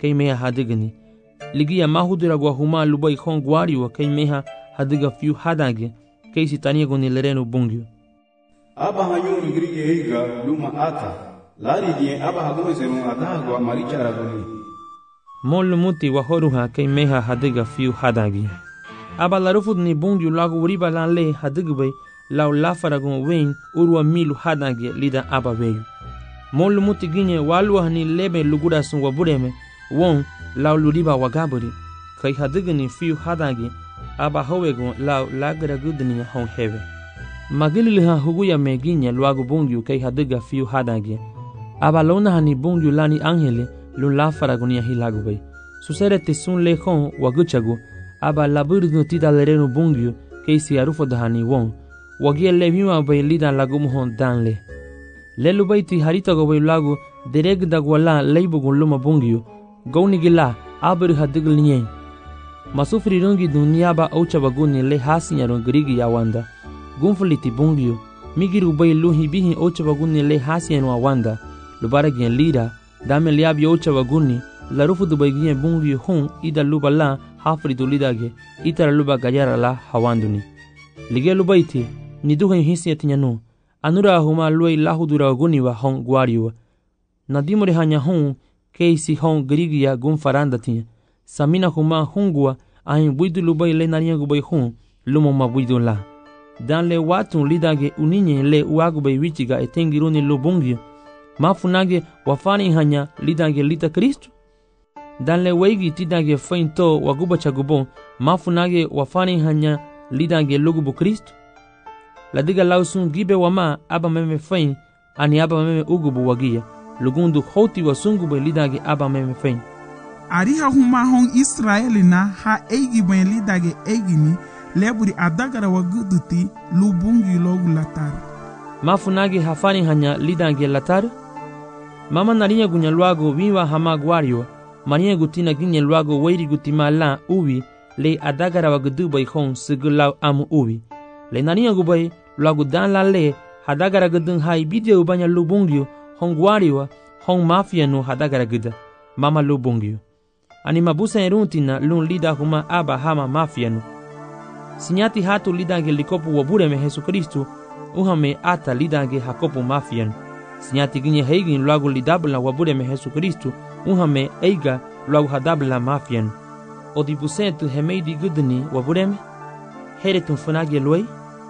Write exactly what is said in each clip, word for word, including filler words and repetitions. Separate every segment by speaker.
Speaker 1: kay meha hadigani ligia mahudura gwa huma lubai hon gwariwa kay meha hadiga fiu hadange kay sitania goni lereno bungyo
Speaker 2: aba hanyo grige eiga luma ata lari die aba hago serun ata gwa marichara goni
Speaker 1: mol muti wa horuha kay meha hadiga fiu hadange aba larufud ni bungyo lagu wuriba lan le hadigbe law lafaragon wen urwa milu hadange lida aba weyu mol muti ginye walwa ni lebe lugura sun wabureme won law luriba wagaburi kay hadigni fiu hadange aba howego law lagra gudni hon heve magilil ha huguya meginya lwago bungyu kay hadiga fiu hadange aba lona hani bungyu lani angele lun lafaragonia hilagubay susere tisun lehon waguchago aba laburdu tidalereno bungyu kay si arufo dahani won wagie leviwa bay lidan lagumuhon danle lelubay ti haritago bay lago dereg dagwala leibugun luma bungyu gownigila abur hadigl nyen masufri rungi dunyaba auchabaguni le hasinyaron grigi yawanda gunfuliti bungyu migiru bay luhi bihi auchabaguni le hasinyano awanda lubaragien lira dame liabi auchabaguni larufu dubaygien bungyu hon ida lubala hafri dulidage itara luba gayara la hawanduni lige lubayti niduhen hisinyatinyano anura huma luay lahudura guniwa hon gwariwa nadimore hanya hon keisi hon grigia gun faranda tinha samina huma hungua ahin buidu lubay le nania gubay hun lumo ma buidu la dan le watun lidage uninye le uagubay wichiga etengiruni lubungyo mafunage wafani hanya lidage lita Kristo dan le weigi tidage fainto waguba chagubon mafunage wafani hanya lidage lugubu Kristo ladiga lausun gibe wama aba meme fain ani aba meme ugubu wagia lugundu hoti wasungu be lidage aba meme fain
Speaker 3: ariha huma hon Israeli na ha eigi ben lidage eigini leburi adagara waguduti lubungi logu latar
Speaker 1: mafunage hafani hanya lidage latar mama narinya gunya lwago wiwa hama gwario maniya gutina ginya lwago weiri gutima la uwi le adagara wagudu bay hon sigulaw amu uwi le narinya gubay lwago dan la le hadagara gudun hai bidia ubanya lubungyo hon gwario hon mafia no hadagara guda mama lubungyo ani mabusa eruntina lun lida huma aba hama mafia no sinyati hatu lidange likopu wabureme Jesu Kristo uhame ata lidange hakopu mafia no sinyati ginye heigin lwago lidabla wabureme Jesu Kristo uhame eiga lwago hadabla mafia no odibusentu hemeidi gudni wabureme heretun funage lwai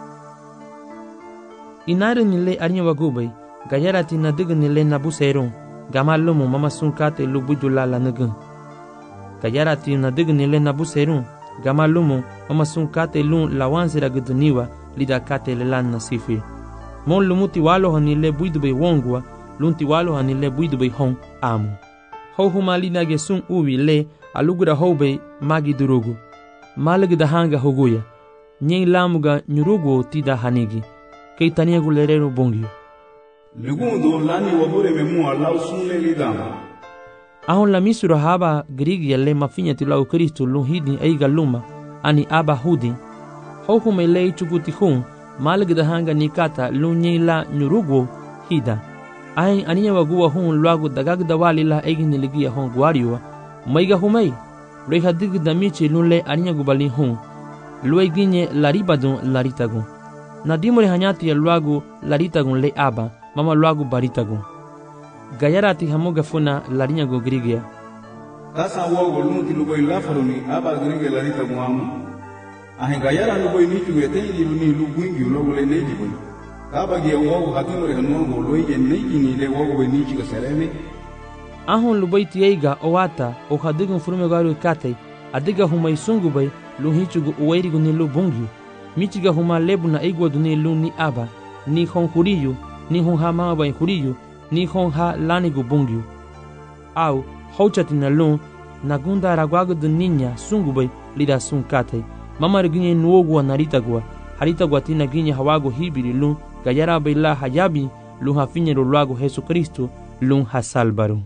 Speaker 1: inarin le arnya wagubay gayarati na digni le nabuseron gamalumu mama sunkate lubujula la nugun gayarati na digni le nabuseron gamalumu mama sunkate lun lawansira gudniwa lidakate le lan nasifi mon lumuti walo hani le buidube wongwa lunti walo hani le buidube hon amu ho huma linage sun uwi le alugura hobe magi durugu malag da hanga hoguya nyen lamuga nyurugo tida hanigi kay tania gulerero bongyo
Speaker 2: lugundo lani wabure memu Allah sunle lidama
Speaker 1: ahon la misura haba grigi le mafinya tilau Kristo luhidi eiga luma ani aba hudi ho huma le chuguti hun malag da hanga nikata lunye la nyurugo hida ai ania waguwa hun lwago dagag dawali la egin ligia hon gwario maiga humai re hadig damiche lunle ania gubali hun luai ginye laribadon laritagun nadimore hanyati ya lwago laritagun le aba mama lwago baritagun gayarati hamoga funa larinya go grigia
Speaker 2: tasa wogo lunti lugo ilafaruni aba grigia laritagun amu ahin gayara lugo nichu yete luni lugungi logo le neji boy aba ge wogo hatimore hanongo loige neji ni le wogo we nichu ga sereme
Speaker 1: ahon lubaiti eiga owata o hadigun furume garu kate adiga humai sungu bay luhichugo uwairigo ni lubungi michiga huma lebu na igwa duni luni aba ni hon huriyo ni hon ha mama bay huriyo ni hon ha lani go bungyo au hochati na lun nagunda ragwago duninya sungu bay lida sunkate mama reginye nuogwa naritagwa haritagwa tina ginye hawago hibiri lun gayara bay la hayabi lun hafinye lo lwago Jesu Kristo lun hasalbaru.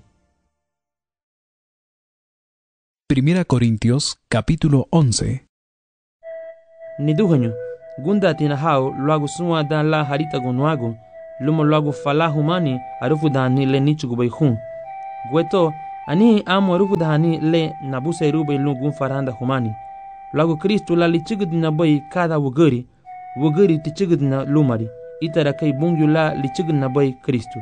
Speaker 4: Primera Corintios capítulo once.
Speaker 1: Niduhanyo gunda tina hao lwago suwa dan la harita gonuago lumo lwago fala humani arufu dan ni le nichu gubay hun gweto Ani amo rufu dahani le nabuse rube lungun faranda humani. Lagu Kristo la li chigudina bay kada wugari, wugari ti chigudina lumari. Itara kay bungyu la li chigudina bay Kristo.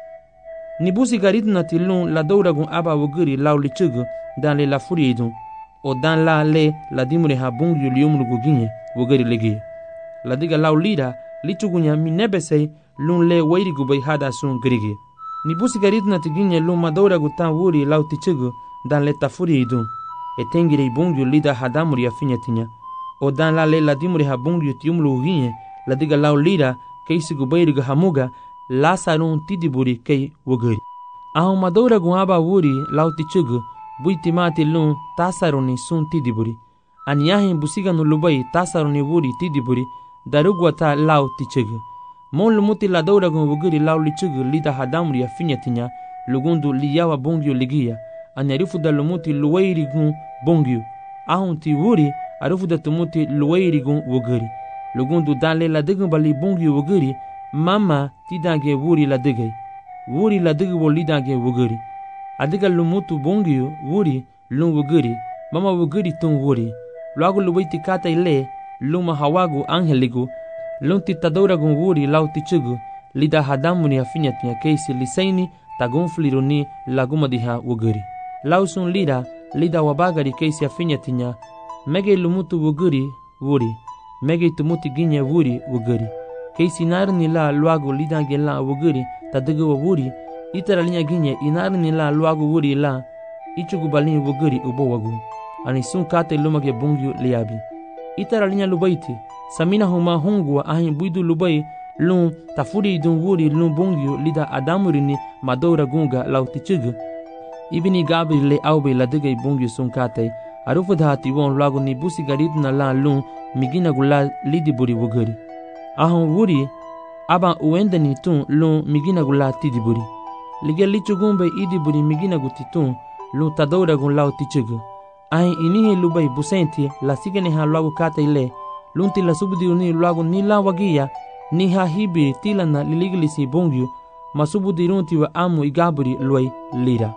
Speaker 1: Nibusi garidna ti lun la douragun aba wugari lau li chigu dan le la furiidun. O dan la le la dimure ha bungyu li umru guginye wugari legi. La diga lau lira li chugunya mi nebesei lun le wairi gubay hada sun grigi. Nibusi garidna ti ginye lun ma douragu tan wuri lau ti chigu dan le ta furiidun. E tengire bungyu lida hadamuri a finyatinya. O dan la le la dimure ha bungyu ti umru guginye la diga lau lira kei sigu bayriga hamuga la sarun tidiburi kei wugari. Ahun ma douragu aba wuri lau ti chigu buiti mati lun tasaruni sun tidiburi. Aniyahin busiga no lubai tasaruni wuri tidiburi darugwata lau ti chigu. Mon lumuti la douragun wugari lau li chigu lida hadamuri a finyatinya lugundu liyawa bungyu ligia. Anyarifu da lumuti luwairigun bungyu. Ahun ti wuri arifu da tumuti luwairigun wugari. Lugundu danle la digun bali bungyu wugari mama tidange wuri la digay. Wuri la digu lidange wugari. Adiga lumutu bungyu wuri lun wugari. Mama wugari tun wuri. Luagu luwaiti kata ile luma hawagu angeligu. Lun ti tadouragun wuri lau ti chigu lida hadamuni a finyatinya keisi lisaini tagun fliruni laguma diha wugari. Lau sun lida lida wabagari keisi a finyatinya mege lumutu wugari wuri. Mege tumuti ginye wuri wugari. Keisi narni la luagu lidange la wugari tadigu wa wuri. Itara linya ginye inarni la luagu wuri la ichugu balini wugari ubo wagu. Ani sun kate lumage bungyu liabi. Itara linya lubaiti. Samina huma hungwa ahin buidu lubai lun tafuri idun wuri lun bungyu lida adamurini madoura gunga lauti chigu. Ibini gabri le aube la digay bungyu sun kate. Arufu dhati won luagu ni busi garidna la lun migina gula lidi buri wugari. Ahun wuri aban uendani tun lun migina gula tidi buri. Lige lichugumbe idi buri migina gutitun lun tadoura gun lauti chigu. Ahin inihe lubai busenti la sigene ha luagu kate ile lunti la subudiruni luagu ni la wagia ni ha hibi tila na liligilisi bungyu masubudirunti wa amu igaburi luai lira.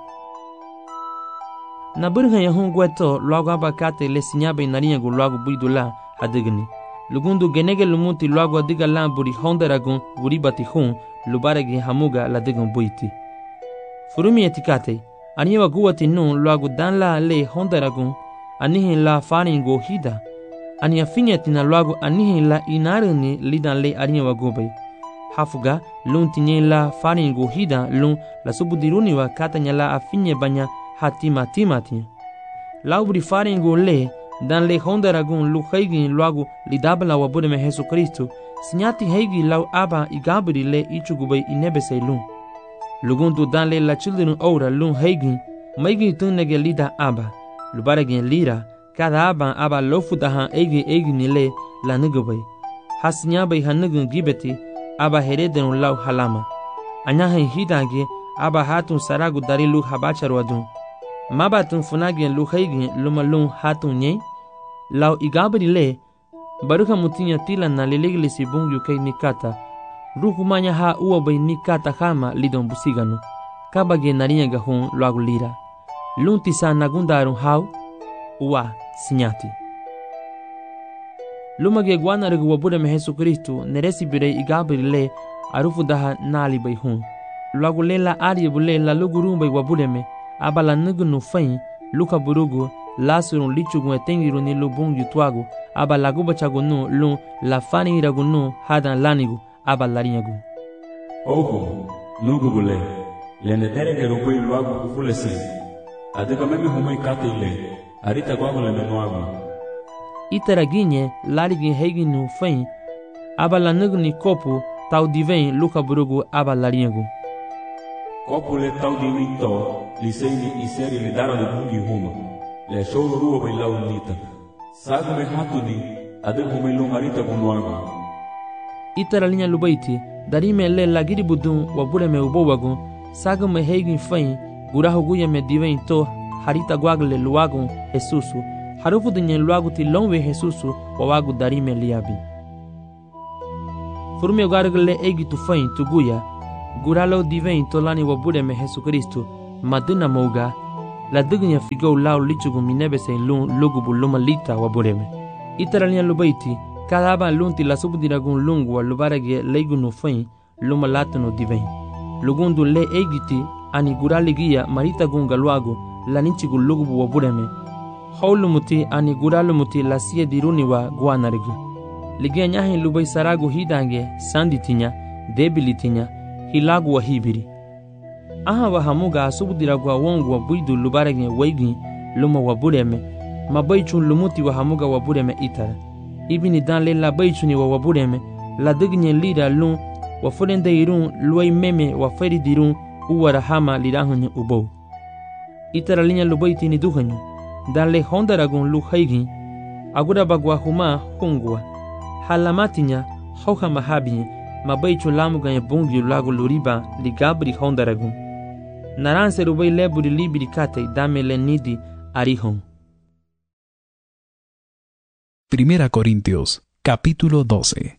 Speaker 1: Na burha ya hungweto luagu abakate le sinyabe nariyagu luagu buidula hadigni. Lugundu genege lumunti luagu adiga la buri hondaragun buri batihun lubaragi hamuga la digun buiti. Furumi etikate aniwa guwati nun luagu dan la le hondaragun anihin la faringo hida. Ani afinyatina luagu anihin la inarini lidan le aniwa gubay. Hafuga lun tinye la faringo hida lun la subudiruni wa katanya la afinye banya hatima timatia. Laubri faringo le dan le hondaragun lu haigin luagu lidabla wa budeme Jesu Kristo sinyati haigi lau aba igabri le ichugubay inebesay lun. Lugundu dan le la children ora lun haigin maigi tunnege lida aba lubaragin lira kada aban aba lofu dahan egi egi nile la nugubay. Hasinyabay hanugun gibeti aba heredenu lau halama. Anyahin hidange aba hatun saragu dari lu habacharwadun. Mabatun funagin lu haigin luma lun hatun nye. Lau igabri le baruka mutinya tila na liligilisi bungyu kay nikata. Rukumanya ha uwabay nikata hama lidon busiganu. Kabage nariyaga hun luagu lira. Lunti sa nagundarun hau uwa sinyati. Lumage guanaragu wabudeme Jesu Kristo neresi birey igabri le arufu daha nali bay hun. Luagu le la ariyebule la lugurumbay wabudeme aba la nugunu fain luka burugu lasurun lichugun etengiru ni lubung yutuagu aba laguba chagunu lun la fani iragunu hadan lanigu aba larinyagu.
Speaker 5: Oho, nugubule, lenetere que rupu luagu kufulesi. Adega meme humay kate ile, arita guagu le menuagu.
Speaker 1: Itaraginye larigin heiginu fain aba la nuguni kopu tau divein luka burugu aba larinyagu.
Speaker 5: Kopu le tau divin to, liseini iseri le dara de bungi huma. Le sholo ruo bay lau nita. Sagu me hatuni, adega humay lungarita gunuagu.
Speaker 1: Itara linya lubaiti darime le lagiri budun wabure me ubowagun sagu me heigin fain gurahu guya me divein to harita guagle luagun Jesusu harufu dinye luagu ti longwe Jesusu wawagu darime liabi. Furme guargle egi tu fain tu guya guralo divein to lani wabure me Jesu Kristo madina mouga la dignya figo lao lichugu minebe se lun lugubu luma lita wa bureme. Itaralia lubaiti, cada aba lunti la subdiragun lungu wa lubarage leigunu fain luma latano divin. Lugundu le egiti ani guraligia marita gunga luago la ninchigu lugubu wa bureme. Haulumuti ani guralumuti la sie diruni wa guanarigu. Ligia nyahin lubai saragu hidange sanditinya, debilitinya, hilagu wa hibiri. Aha wa hamuga subdiragu wa wongu wa buidu lubarage waigi luma wa bureme, mabaichun lumuti wa hamuga wa bureme itara. Ibini dan le la baichuni wa wa bureme, la dignye lida lun wa furende irun luai meme wa feri dirun uwa rahama lidahunye ubou. Itara linya lubaiti ni duhanyu, dan le hondaragun lu haigi, agura bagwa huma hungwa. Halamatinya hauha mahabi mabaichu lamuga bungi lagu luriba ligabri hondaragun. Naranse rubai leburi libiri kate dame le nidi arihon.
Speaker 4: Primera Corintios, capítulo doce.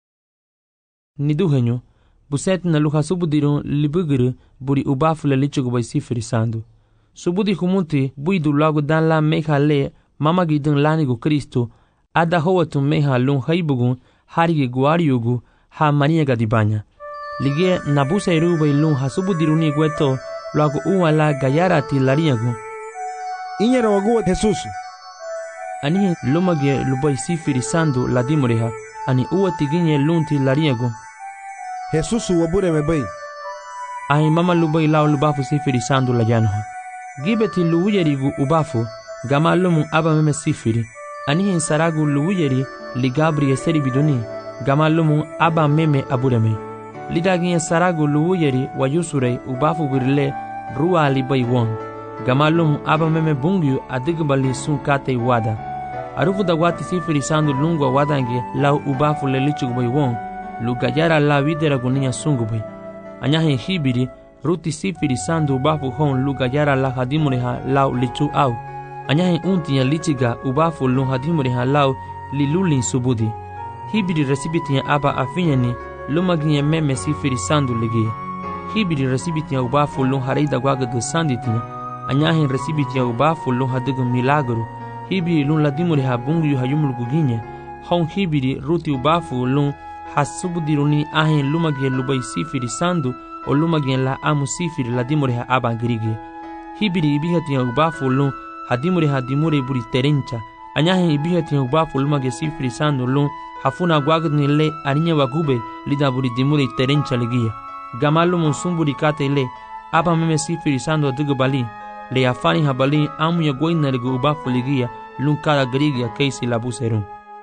Speaker 1: Niduhenyo, buset na luha subudirun libuguru buri ubafu le lichugu bai sifiri sandu. Subudi humunti buidu lagu dan la meha le mamagi dun lanigu Kristo ada howatu meha lun haibugun harigi guariyugu ha maniaga dibanya. Lige nabusa irubai lun ha subudiruni gueto lagu uwa la gayarati lariagu.
Speaker 6: Inyara waguwa Jesusu.
Speaker 1: Ani lumage lubai sifiri sandu la dimureha ani uwa tiginye lunti lariagu.
Speaker 6: Jesusu wabure mebai.
Speaker 1: Ai mama lubai lao lubafu sifiri sandu la janho. Gibeti luwuyerigu ubafu gama lumun aba meme sifiri. Anihin saragu luwuyeri li Gabriel seri biduni gama lumun aba meme abureme. Lidagin saragu luwuyeri wa yusurei ubafu virile ruwa li bai won. Gama lumun aba meme bungyu adigbali sun kate wada. Arufu da wati sifiri sandu lungwa wadange lau ubafu le lichug bai won. Lu gajara la videra guninya sungu bai. Anyahin hibiri ruti sifiri sandu ubafu hon lu gajara la hadimureha lau lichu au. Anyahin untinya lichiga ubafu lu hadimureha lau li lulin subudi. Hibiri resibitinya aba afinyani lumaginye meme sifiri sandu ligia. Hibiri resibitinya ubafu lu hareida gwagadu sanditinya. Anyahin resibitinya ubafu lu hadigu milagru. Hibiri lu ladimureha bungu yu hayumulugu ginye. Hon hibiri ruti ubafu lu hasubudiruni ahin lumagie lubai sifiri sandu o lumagien la amu sifiri la dimureha aba girigi. Hibiri ibihatinya ubafu lu hadimureha dimure buri terencha. Anyahin ibihatinya ubafu lumagie sifiri sandu lu hafuna gwagdni le arinya wagube lida buri dimure terencha ligia. Gamalu monsumburi kate le aba meme sifiri sandu adugu bali le afani habali amu ya goina ligu ubafu ligia lun kada girigia keisi la buserun.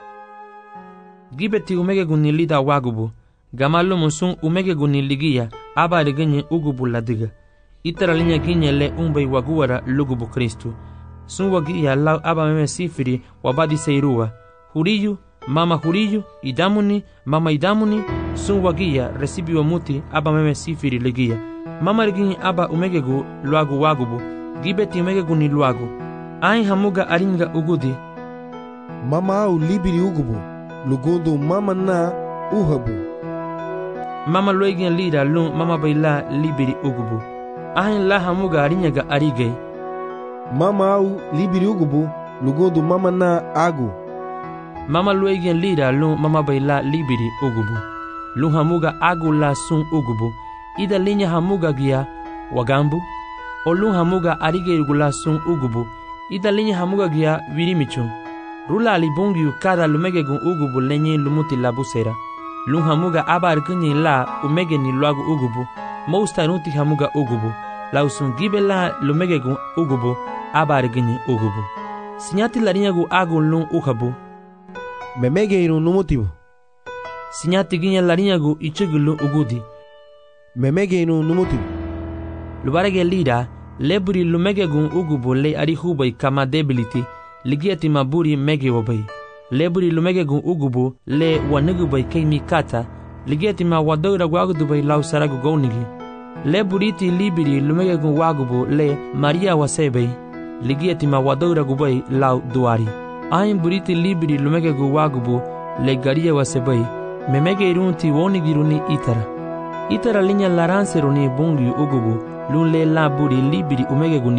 Speaker 1: Gibeti umege gunilida wagubu. Gamalu monsun umege guniligia aba ligenye ugubu ladiga. Itara linya ginye le umbai waguwara lugubu Kristu. Sun wagia lau aba meme sifiri wabadi seiruwa. Huriyu, mama huriyu, idamuni, mama idamuni. Sun wagia resibi wa muti aba meme sifiri ligia. Mama liginye aba umege gu luagu wagubu. Gibeti umege guniluagu. Ain hamuga aringa ugudi.
Speaker 6: Mama au libiri ugubu. Lugundu mama na uhabu.
Speaker 1: Mama loigin lida lun mama baila libiri ugubu. Ahin la hamuga arinyaga arige.
Speaker 6: Mama au libiri ugubu. Lugundu mama na agu.
Speaker 1: Mama loigin lida lun mama baila libiri ugubu. Lun hamuga agu la sun ugubu. Ida linya hamuga gia wagambu. O lun hamuga arige ugula sun ugubu. Ida linya hamuga gia virimichun. Rula alibungi ukada lumege gun ugubu lenye lumuti labusera. Lun hamuga aba arkunyi la umege ni luagu ugubu. Mousta nuti hamuga ugubu. La usungibe la lumege gun ugubu aba arkunyi ugubu. Sinyati larinya gu agu lun uhabu.
Speaker 6: Memege irun numutibu.
Speaker 1: Sinyati ginya larinya gu ichugu lun ugudi.
Speaker 6: Memege irun numutibu.
Speaker 1: Lubarege lida leburi lumege gun ugubu le arihubai kama debility. Ligiati maburi mege wabai. Leburi lumege gun ugubu le wanugu bai keimi kata. Ligiati ma wadogra wagudu bai lau saragu gaunigi. Leburiti libiri lumege gun wagubu le Maria wasebe. Ligiati ma wadogra gubai lau duari. Ain buriti libiri lumege gun wagubu le garia wasebe. Memege irunti wonigiruni itara. Itara linya laranseruni bungi ugubu. Lun le laburi libiri umege guni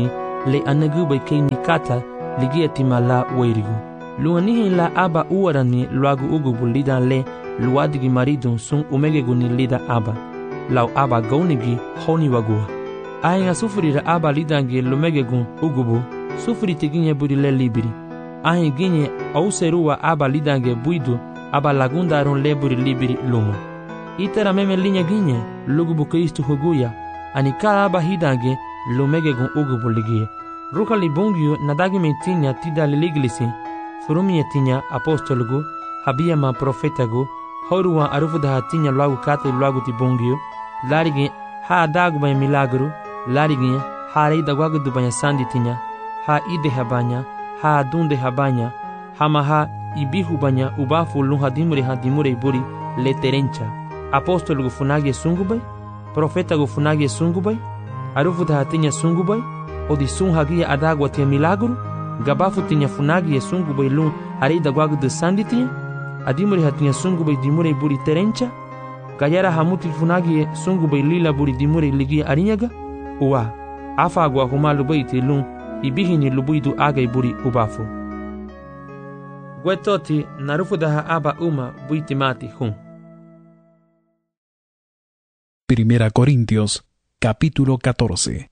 Speaker 1: le anagubay kay nikata ligia timala wairigu. Luanihi la aba uarani luagu ugubu lida le luadigi maridun sun umegegu ni lida aba. Lau aba gaunigi honi wagua. Ahinga sufurira aba lidangi lumegegu ugubu sufuri tiginye buri le libiri. Ahin ginye auserua aba lidange buidu aba lagundaron le buri libiri lumo. Itera meme linye ginye lugubu Kristu huguya anikala aba hidange lumegegu ugubu ligie. Ruka libungyu nadagi metinya tida liliglisi furumie tinya apostolgu habia ma profetagu horuwa arufuda hatinya luagu kate luagu tibungyu larigi ha dagu banya milagru larigi ha reida guagu du banya sandi tinya ha ide habanya ha dunde habanya hama ha ibihu banya ubafu lunha dimure ha dimure buri le terencha apostolgu funagi sungubay profetagu funagi sungubay arufuda hatinya sungubay odi sun hagia adagwa tia milagru gabafu tinya funagi sungubay lun hareida guagu du sandi tinya adimure hatinya sungubay dimure buri terencha gayara hamuti funagi sungubay lila buri dimure ligia arinyaga uwa afa agwa humalu baiti lun ibihini lubuidu agay buri ubafu gwetoti narufudaha aba uma buitimati hun.
Speaker 4: Primera Corintios capítulo catorce.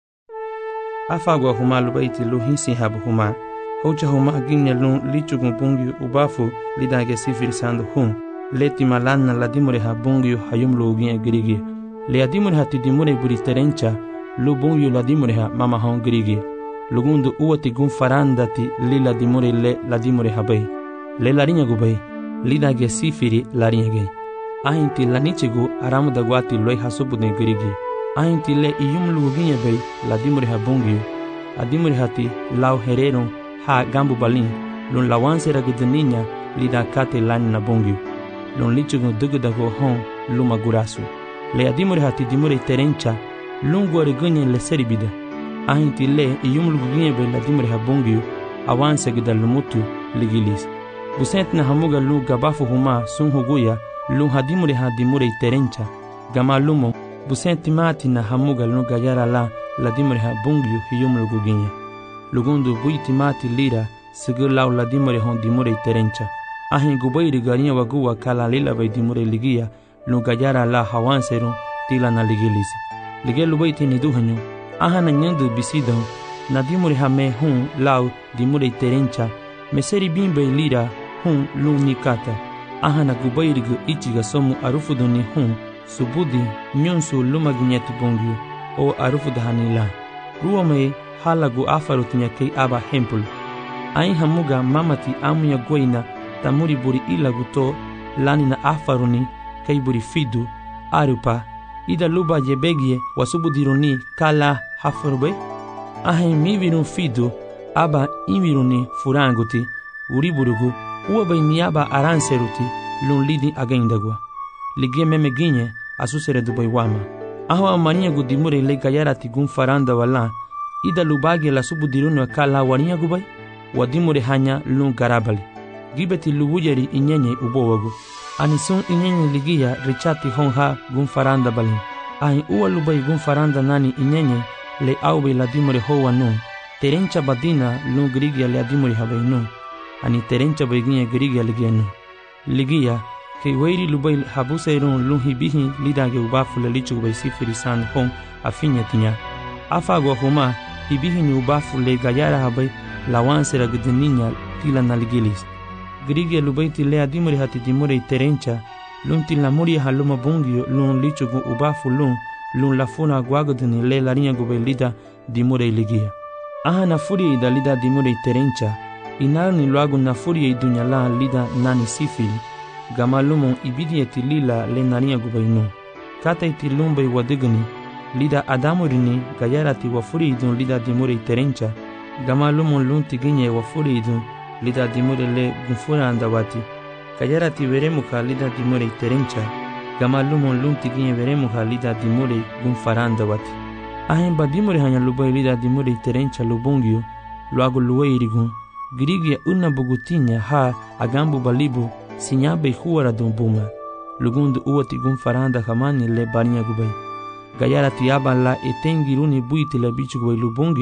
Speaker 1: Afa agwa humalu baiti lu hisi habu huma hocha huma ginya lun lichugun bungi ubafu lidage sifiri sandu hun leti malanna la dimure ha bungi hayum lu ginya girigi le adimure ha tidimure buri terencha lu bungi la dimure ha mama hon girigi lugundu uwati gun farandati lila dimure le la dimure ha bay le la rinya gubay lidage sifiri la rinya gay ahinti la nichegu aramu da gwati loy hasubune girigi ahinti le iyum lu ginya bay la dimure ha bungi adimure hati lau herero ha gambu balin lun lawanse ragudaninya lida kate lani na bongi lun lichugu dugudago hon luma gurasu le adimure hati dimure terencha lun gore gunye le seribida ahinti le iyum lugunye be la dimure ha bongi awanse gida lumutu ligilis busent na hamuga lu gabafu huma sun huguya lun hadimure ha dimure terencha gama lumo busent mati na hamuga lu gayara la la dimure ha bongi iyum lugunye lugundu buiti mati lira sigur lau la dimure hon dimure terencha ahin gubayri garinya waguwa kala lila bay dimure ligia lu gajara la hawanseru tila na ligilisi ligelu baiti ni duhanyu ahana nyandu bisido na dimure hame hun lau dimure terencha meseri bimbe lira hun lu nikata ahana gubayri gu ichiga somu arufudu ni hun subudi nyonsu luma ginyati bongyu o arufudu hanila ruwame halagu afaru tinya kay aba hempul ain hamuga mamati amuya goina tamuri buri ilagu to lani na afaruni kay buri fidu arupa ida luba yebegie wasubudiruni kala hafarube ahin mivirun fidu aba inviruni furanguti uriburugu uwabay niyaba aranseruti lun lidi agendagwa ligie meme ginye asusere dubay wama ahwa maniya gudimure le gayarati gun faranda wala ida lubagi la subudirunu kala waniya gubay wadimure hanya lun garabali gibeti lubujeri inyenye ubowagu anisun inyenye ligia richati honha gun faranda balin ahin uwa lubay gun faranda nani inyenye le aube la dimure hoa nun terencha badina lun grigia le adimure habay nun ani terencha bayginya grigia ligia nun ligia ke wairi lubay habusairun lun hibihi lidage ubafu le lichu gubay sifiri san hon afinya tinya afagwa huma hibihi ni ubafu le gayara habay lawanse ragudininya tila naligilis grigia lubaiti le adimure hati dimure terencha lun tila muri haluma bungio lun lichugu ubafu lun lun lafuna guagudini le larinya gubay lida dimure ligia aha na furi ida lida dimure terencha inar ni luagu na furi idunya la lida nani sifili gama lumo ibidieti lila le narinya gubay nu kata iti lumbay wadigani lida adamurini gayarati wafuri idun lida dimure terencha gama lumon lun tiginye wafuri idun lida dimure le gunfura andawati gayarati veremuka lida dimure terencha gama lumon lun tiginye veremuka lida dimure gunfara andawati ahin ba dimure hanya lubay lida dimure terencha lubungyo luagu luwairigun girigia una bugutinya ha agambu balibu sinyabe huara dumbunga lugundu uwati gunfaranda hamani le barinya gubay gayara tiaba la etengiruni buiti la bichu gubay lubungyo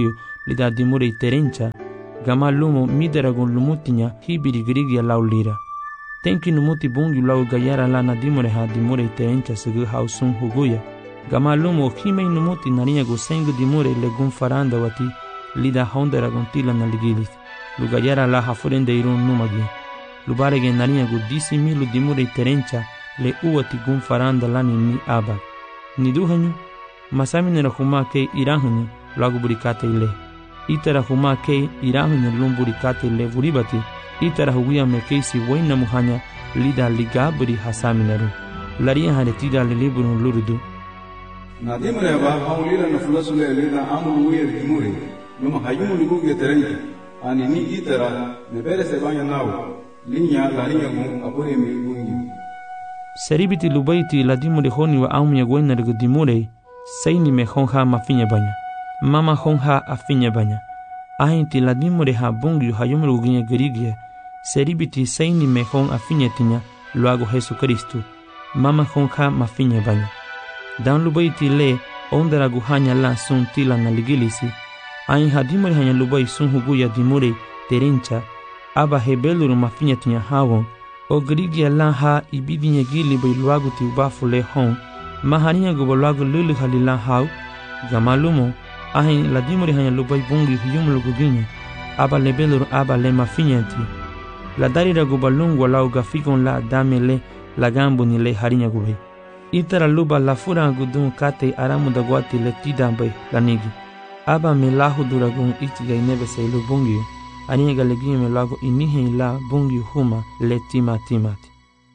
Speaker 1: lida dimure terencha, gama lumo midaragun lumutinya hibiri grigia laulira. Tenki numuti bungi lau gayara la na dimure ha dimure terencha segu hausun huguya. Gama lumo hime numuti narinya go sengu dimure legun faranda wati lida hondara gontila na ligilis. Lugayara la hafurende irun numagi. Lubarege narinya go disi milu dimure terencha le uwati gun faranda lani ni aba. Niduhanyu, masami nera huma ke irahanyu lagu burikate ile. Itara huma ke irahanyu lum burikate ile buribati. Itara huguya me keisi waina muhanya lida liga buri hasami neru. Laria haretida le liburun lurudu.
Speaker 2: Na dimure ba haulila na fulasule lida amulu uyer dimure. Luma hayumu liguge terencha. Ani ni itara me pere se banya nao. Linya laria gun apure mi gungi.
Speaker 1: Seribiti lubaiti la dimure honi wa aumya gwena regu dimure. Seini me honha mafinya banya. Mama honha afinya banya. Ahinti la dimure ha bungi hayumu lugunya gerigia. Seribiti seini me hon afinya tinya luago Jesu Kristu. Mama honha mafinya banya. Dan lubaiti le ondara guhanya la sun tila na ligilisi. Ahin ha dimure hanya lubai sun huguya dimure terencha. Aba hebeluru mafinya tinya hawon. O grigia la ha ibidinya gili bai luago ti ubafu le hon. Mahaniya go luago lulu halila hau. Gamalumo. Ahin la dimure hanya lubai bungi huyum luguginya. Aba lebeluru aba le mafinya ti. La darira go balungu lau gafikon la dame le la gambo ni le harinya go bai. Itara luba la fura gudun kate aramu da guati le tida bai la nigi. Aba me lahu duragun itiga inebe se ilu bungi. Aniga legi me lago inihe la bungi huma le tima timati.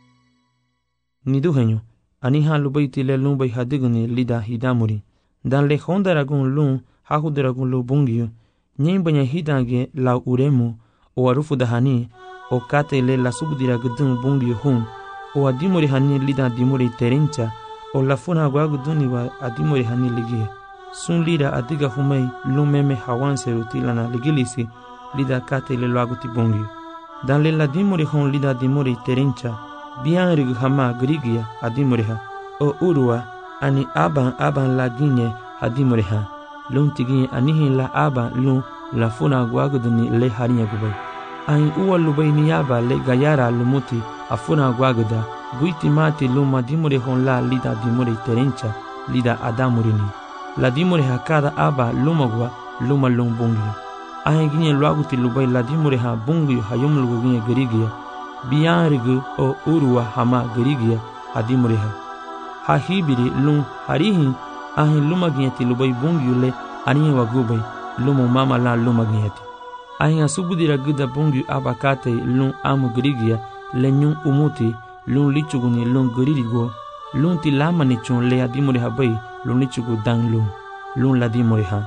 Speaker 1: Niduhenyo, aniha lubaiti le lumbai hadiguni lida hidamuri. Dan le hondaragun lun hahudaragun lu bungi. Nyembanya hidange la uremu o arufu dahani o kate le la subdira gudun bungi hum o adimuri hani lida dimuri terencha o la funa guaguduni wa adimuri hani ligi. Sun lida adiga humei lumeme hawanse rutilana ligilisi lida kate le luaguti bungi. Dan le la dimuri hon lida dimuri terencha bian rigu hama grigia adimuri ha o urua ani aban aban la ginye adimuri ha lun tigi anihi la aban lun la funa guaguduni le harinya gubai. Ain uwa lubai niyaba le gayara lumuti afuna guaguda buiti mati luma dimuri hon la lida dimuri terencha lida adamurini. La dimuri hakada aba lumagwa luma lung bungi. Ahin ginye luaguti lubai la dimuri ha bungi hayum lugu ginye gerigia. Bian rigu o urua hama gerigia adimuri ha. Ha hibiri lung harihin ahin luma ginye ti lubai bungi le aniye wagubai lumu mama la luma ginye ti. Ahin asubudira gida bungi abakate lung amu gerigia le nyung umuti lung lichuguni lung geririgo lung ti lama ni chun le adimuri ha bai lung lichugu dang lung lung la dimuri ha.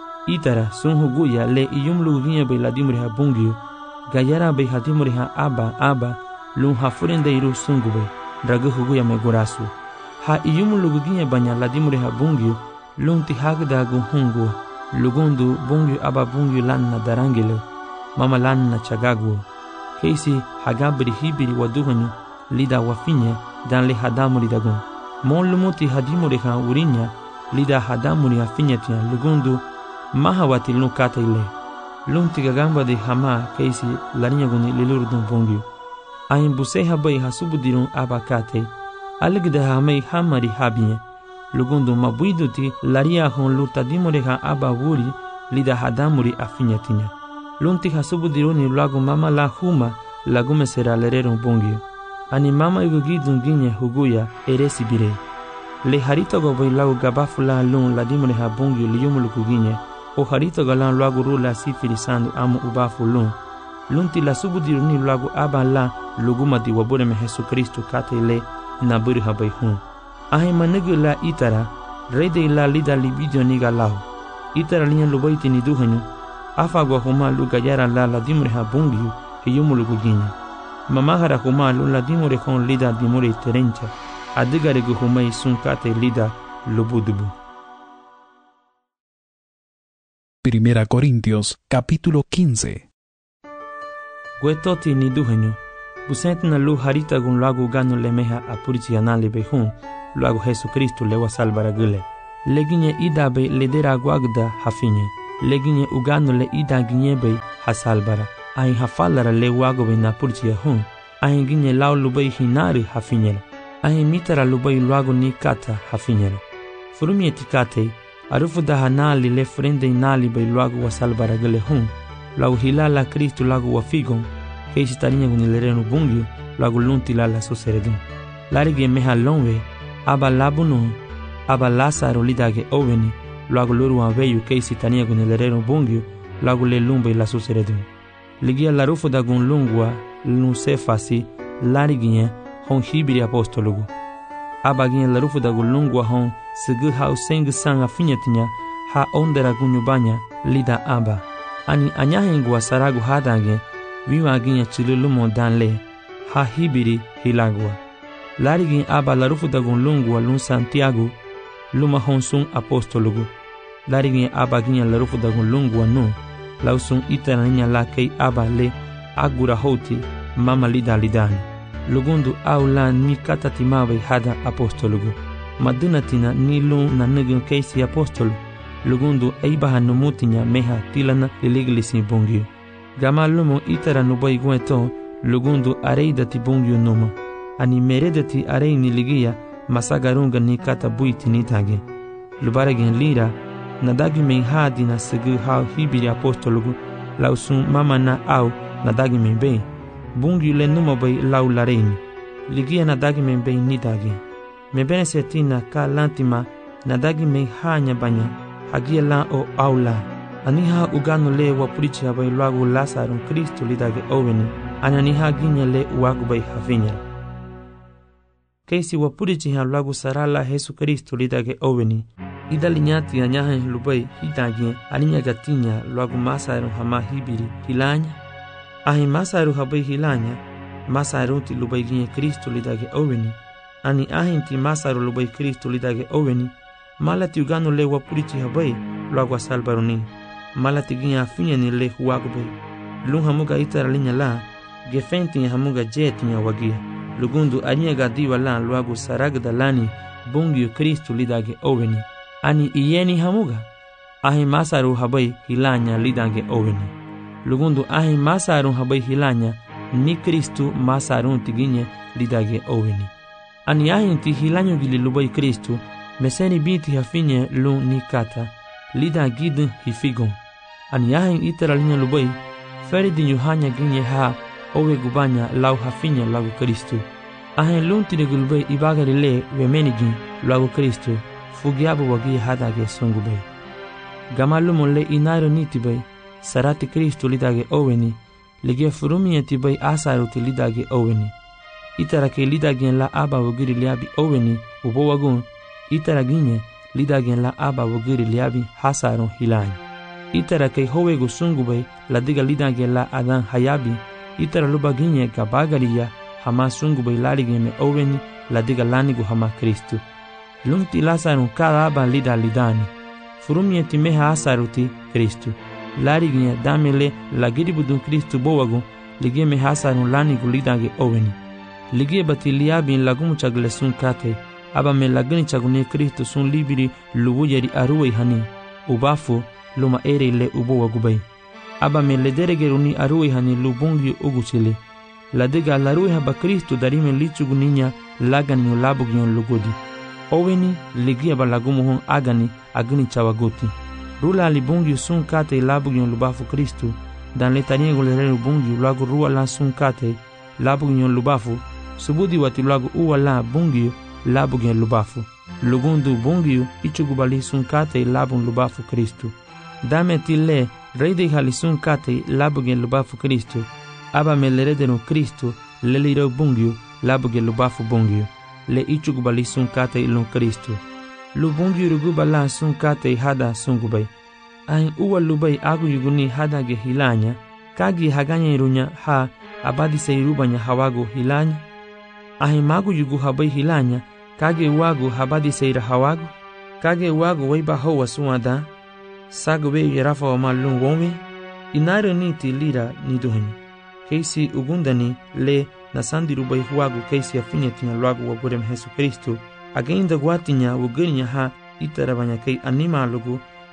Speaker 1: Itara sun huguya le iyum luguginya bai la dimuri ha bungi gayara bai ha dimuri ha aba aba lung ha furende iru sungu bai dragu huguya me gorasu. Ha iyum luguginya banya la dimuri ha bungi lung ti hagda gu hungu lugundu bungi aba bungi lanna darangile mama lanna chagagu. Keisi hagabri hibiri waduhanyu lida wafinya dan le hadamuri dagun. Mon lumuti hadimuri ha urinya lida hadamuri afinya tia lugundu mahawati lun kata ile. Lun tiga gamba de hama keisi larinya guni lilurdun bungi. Ahin buseha bai hasubudirun abakate aligda hamai hamari habiye. Lugundu mabuiduti laria hon luta dimuri ha aba wuri lida hadamuri afinya tinya. Lunti hasubudiruni lagu mama la huma lagume sera lererun bungi. Ani mama igugidun ginye huguya eresi bire. Le harito go bai lagu gabafula lun la dimuri ha bungi liyumuluku ginye. O harito galan lagu rula sifirisandu amu ubafu lun. Lunti la subudiruni lagu aba la luguma di wabure me Jesu Kristu kate le na buri ha bai hun. Ahi manigu la itara rede la lida libidio niga lau. Itara linya lubaiti ni duhanyu. Afa gwa huma luga yara la la dimuri ha bungi hiyumuluku ginye. Mamahara huma lu la dimuri hon lida dimuri terencha. Adigare gu humai sunkate lida lubudubu.
Speaker 4: Primera Corintios, capítulo quince.
Speaker 1: Guetoti ni duhenyo. Busente na lu harita gun lagu gano lemeha apurici anale behun. Luago Jesu Kristu lewa salvara gule. Leginye idabe ledera guagda hafinye. leginye ugano le ida ginye bei hasalbara ai hafalara le wago be na purchia hun ai ginye lau lubai hinari hafinyela ai mitara lubai luago ni kata hafinyela furumi etikate arufu da hanali le frende inali bei luago wasalbara gele hun lau hilala Kristo lago wafigon keisi tarinya gunilerenu bungio lago lunti lala suseredun larige meha lonwe aba labuno aba Lazaro lidage oveni lago luru aveyu keisi tarinya gunilerenu bungio lago le lumbe la suseredun ligia larufu da gun lungwa nusefasi larige hon hibiri apostologu aba ginye larufu da gun lungwa hon segu hau seng sanga finyetinya ha ondera gunyubanya lida aba ani anyahengwa saragu hadange viwa ginye chilulumo danle ha hibiri hilagwa larigin aba larufu dagun lungwa lun Santiago luma honsun apostologu larigin aba ginye larufu dagun lungwa no lausun itananya la kei aba le agura hoti mama lida lidani lugundu aula ni katatimawe hada apostologu madinatina ni lun na negen keisi apostolo lugundu eibaha numutinya meha tilana liliglisi bungio gama lumo itara nubai gueto lugundu areida ti bungio numa ani meredati areini ligia masagarunga ni kata buiti ni tage lubaregen lira nadagi men hadi na segu hau hibiri apostologu lausun mama na au nadagi men be bungio le numa bai lau lareini ligia nadagi men be ni tage mebene setina ka lantima nadagi men hanya banya hagia la o aula aniha ugano le wapurichi bai lagu Lazaro Kristo lidage oveni ananiha ginya le wagu bai hafinya keisi wapurichi ha lagu sarala Yesu Kristo lidage oveni idalinyati anyaha lubai hidage alinya gatinya lagu Lazaro hama hibiri hilanya ahi Lazaro habai hilanya Lazaro ti lubai ginya Kristo lidage oveni ani ahi ti Lazaro lubai Kristo lidage oveni malati ugano le wapurichi habai lagu salbaroni malati ginya finya ni le huago bai lung hamuga itara linya la gefenti hamuga jetinya wagia lugundu anya gadiwa la lagu saragda lani bungio Kristo lidage oveni ani iyeni hamuga ahi Lazaro habai hilanya lidage oveni lugundu ahi Lazaro habai hilanya ni Kristo Lazaro tiginye lidage oveni ani ahi ti hilanyo gili lubai Kristo meseni binti hafinye lu ni kata lida gidin hifigon ani yahin itara linya lubai feridi yuhanya ginye ha owe gubanya lau hafinye lagu Kristo ahin lunti de gulbai ibagari le wemenigin lagu Kristo fugiabu wagi hadage sungubai gamalumo le inaro nitibai sarati Kristo lidage oveni ligia furumi etibai asaruti lidage oveni itara ke lidage la aba wagiri liabi oveni ubo wagun itara ginye lidagen la aba wogiri liabi hasaron hilany itara kei howego sungubai la diga lidagen la adan hayabi itara luba ginye gabagariya hama sungubai larigen me oveni la diga lanigu hama Kristo lunti lasaron kada aba lida lidani furumi eti meha asaruti Kristo larigen damele la giribudun Kristo bowago ligie me hasaron lanigu lidage oveni ligie bati liabi lagumu chagle sun kate aba me lagani chagune Kristo sun libiri lubu yeri aruwe hani ubafu luma ere le ubo wagubai aba me lederegeruni aruwe hani lubungi uguchile ladega laruwe haba Kristo darime lichuguninya lagani ulabugyon lugodi oveni ligia balagumu hon agani agani chawagoti rula libungi sun kate labugyon lubafu Kristo dan letanie golere lubungi lagu ruwa la sun kate labugyon lubafu subudi wati lagu uwa la bungi labugyen lubafu lugundu bungiu ichugubali sunkate labun lubafu Kristo dame tille reide halisun kate labugyen lubafu Kristo aba meleredeno Kristo leliro bungiu labugyen lubafu bungiu le ichugubali sunkate ilun Kristo lubungiu rugubala sunkate hada sungubai ahin uwa lubai agu yuguni hada ge hilanya kagi haganya irunya ha abadi seirubanya hawago hilanya ahin magu yugu habai hilanya kage wagu habadi seira hawagu kage wagu weiba hawa suada sagu be yarafa wa malun wome inaro niti lira niduhini keisi ugundani le nasandiru bai huagu keisi afinya tinya lagu wagurem Yesu Kristo agenda guatinya wugurinya ha itarabanya kei anima lugu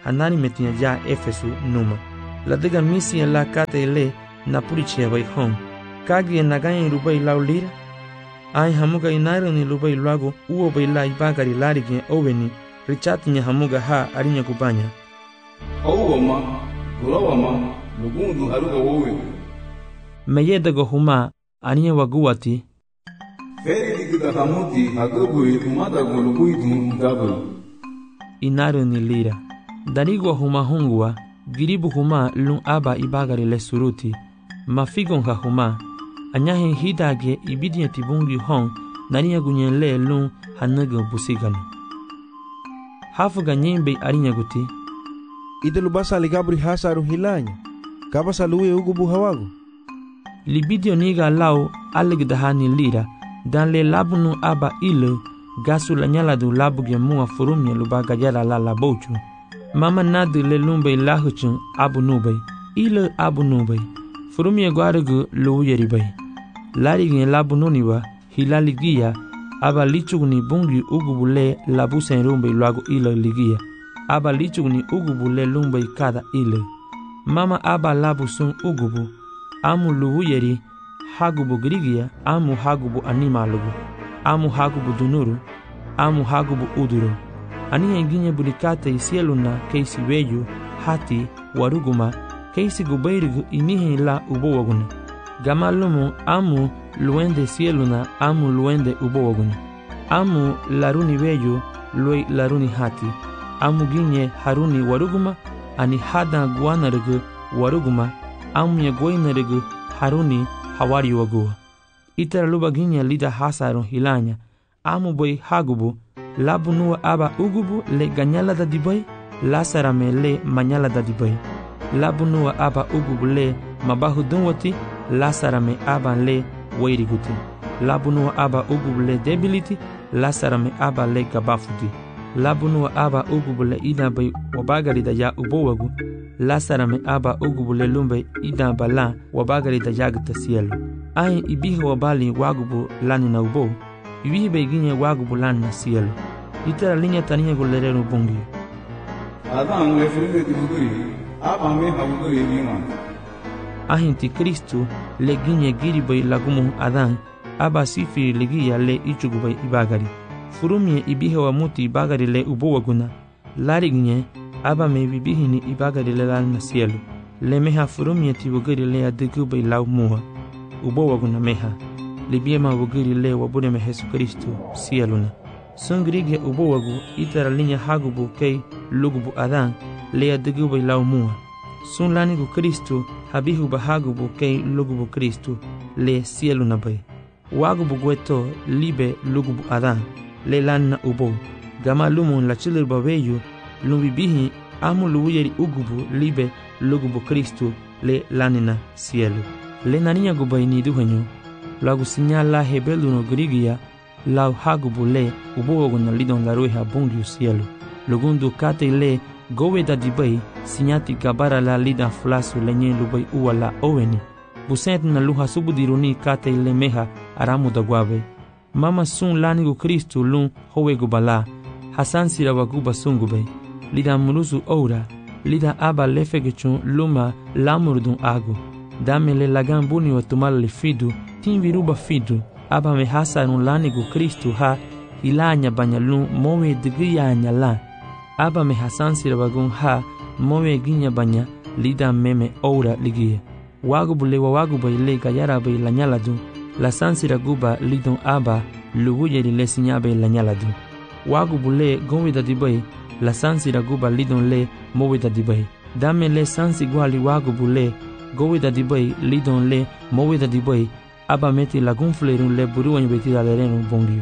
Speaker 1: hanani metinha ja Efesu numa. La dega misi la kate le na purichia bai home. Kagi na ganha rubai lau lira. Ai hamuga inairo ni lubai luago uo bai la ibagari larigi oveni. Richatinya hamuga ha arinya kubanya.
Speaker 2: Ouama, kulawama, lugundu aruga wowe.
Speaker 1: Meyedego huma aniya waguati.
Speaker 2: Feri digida hamuti agabui umada goluguidu gabui.
Speaker 1: Inairo ni lira. Darigwa huma hungwa, giribu huma lun aba ibagari le suruti. Mafigon ha huma. Anyahe hidage ibidia tibungi hong naniya gunyen le lun hanaga busigano. Hafuga nyembe arinya guti.
Speaker 6: Idelu basa ligabri hasaru hilanya. Kabasa luwe ugubu hawagu.
Speaker 1: Libidio niga lau alegdahani lira. Dan le labunu aba ile gasu la nyala du labu ge mua furumye lubaga jala la la bochu. Mama nadu le lumbe lahuchun abu nubay. Ile abu nubay. Furumye guarugu luwe ribay. Lari gen labu nuniwa hilali gia. Aba lichugni bungi ugubule labu senrumbe luago ile ligia. Aba lichugni ugubule lumbe kada ile. Mama aba labu sun ugubu. Amu luwuyeri hagubu grigia. Amu hagubu animalugu. Amu hagubu dunuru. Amu hagubu uduru. Aniya inginye bulikate isieluna keisi weju hati waruguma keisi gubairigu inihe la ubowaguna. Gamalumu amu luende sieluna amu luende ubowaguna. Amu laruni weju lue laruni hati. Amu ginye haruni waruguma ani hada guanarigu waruguma. Amu ya guinarigu haruni hawari wagua. Itara luba ginye lida hasaron hilanya. Amu boy hagubu. Labu nuwa aba ugubu le ganyala da dibay. Lasarame le manyala da dibay. Labu nuwa aba ugubu le mabahu dunwati. Lasarame aba le wairiguti. Labu nuwa aba ugubu le debility. Lasarame aba le gabafuti. Labu nuwa aba ugubu le idabay wabagari da ya ubowagu. Lasarame aba ugubu le lumbe idabala wabagari da yagta cielo. Ay ibihe wabali wagubu lani na ubo. Ibihe beginye wagubu lani na cielo. Itara linya taniya gulerero bungi.
Speaker 2: Adan le fruge tibuguri. Aba me habuguri yima.
Speaker 1: Ahinti Kristu le ginye giribay lagumu adan. Aba sifiri legia le ichugubay ibagari. Furumye ibihe wa muti ibagari le ubowaguna. Lari ginye aba me bibihini ibagari le lani na cielo. Le meha furumye tibuguri le adigubay lau muha. Ubowaguna meha. Libiema wuguri le wabure me Jesu Kristu cieluna. Sungrige ubowagu itara linya hagubu kei lugubu adan le adigubay lau muha. Sun lanigu Kristu habihu bahagubu kei lugubu Kristu le cieluna bay. Wagubu gueto libe lugubu adan le lana ubo. Gama lumun la chilir babeyu lumbibihi amu luuyeri ugubu libe lugubu Kristu le lanina cielo. Le naniya gubay ni duhenyo. Lagu sinyala hebeluno grigia lau hagubu le ubowaguna lidon la rueha bungiu cielo. Lugundu kate le gowe da dibay sinyati gabara la lida flasu lenye lubay uwa la oweni. Busent na luha subudiruni kate le meha aramu da guave. Mama sun lanigu Kristu lun howegu bala. Hasan sira waguba sungubay. Lida muruzu oura. Lida aba lefegechun luma lamurdun agu. Dame le lagan buni wa tumala le fidu. Tin viruba fidu. Aba me hasarun lanigu Kristu ha. Ilanya banyalun mowe digiyanya la. Aba me hasan sira wagun ha. Mowe ginya banya. Lida meme oura ligia. Wagubu le waguba ile gayara bay la nyaladu. La sansira guba lidon aba luwuyeri le sinyabe la nyaladu. Wagubu le gowida dibay. La sansira guba lidon le mowida dibay. Dame le sansi gwali wagubu le gowida dibay lidon le mowida dibay. Aba meti lagun flerun le buruan betida lerenu bongiu.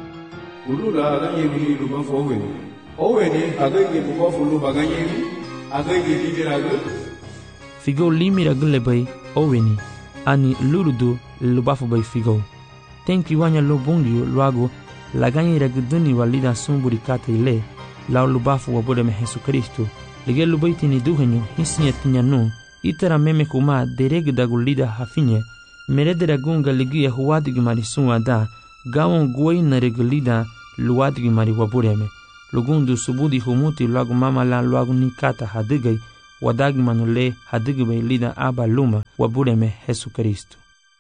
Speaker 2: Ulula aganye ni luba fowe. Owe ni aganye buba fulu baganye ni aganye ni diragu.
Speaker 1: Figo limira gule bay oweni. Ani lurudu lubafu bay figo. Tenki wanya lo bungiu luago laganye raguduni walida sumburi kate ile. Lao lubafu wabode me Jesu Kristu. Lige lubaiti ni duhenyo hisinya tinyanu. Itara meme kuma dereg dagulida hafinye. Meredera gunga ligia huwadigi mari sunwa da. Gawon guay na reglida luwadigi mari wabureme. lugundu subudi humuti luagu mama la luagu nikata hadigay wadagi manule hadigay lida aba luma wabureme Jesucristo.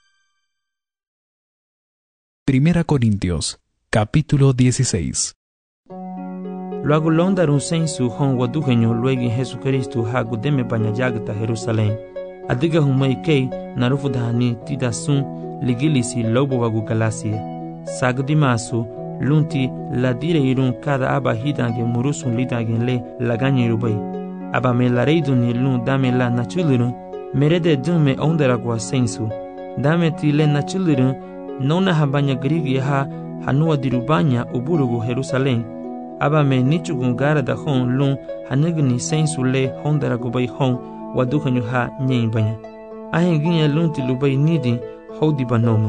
Speaker 4: Primera Corintios, capítulo dieciséis.
Speaker 1: Luagu londarun sensu hon waduhenyo luegi Jesucristo hagu deme banyajagta Jerusalén. Adiga humay kei narufu dahani tidasun ligilisi lobo wagu Galacia. Sagdimasu lunti ladire irun kada aba hidange murusun lidange le laganye rubai. Aba me lareidu ni lun dame la nachulirun merede dume ondaragwa sensu. Dame ti le nachulirun nona habanya grigi ha hanua dirubanya uburugu Jerusalén. Aba me nichugun gara da hon lun hanigni sensu le hondaragu bai hon waduhanyu ha nyen banya. Ahen ginye lunti lubai nidi hodi banoma.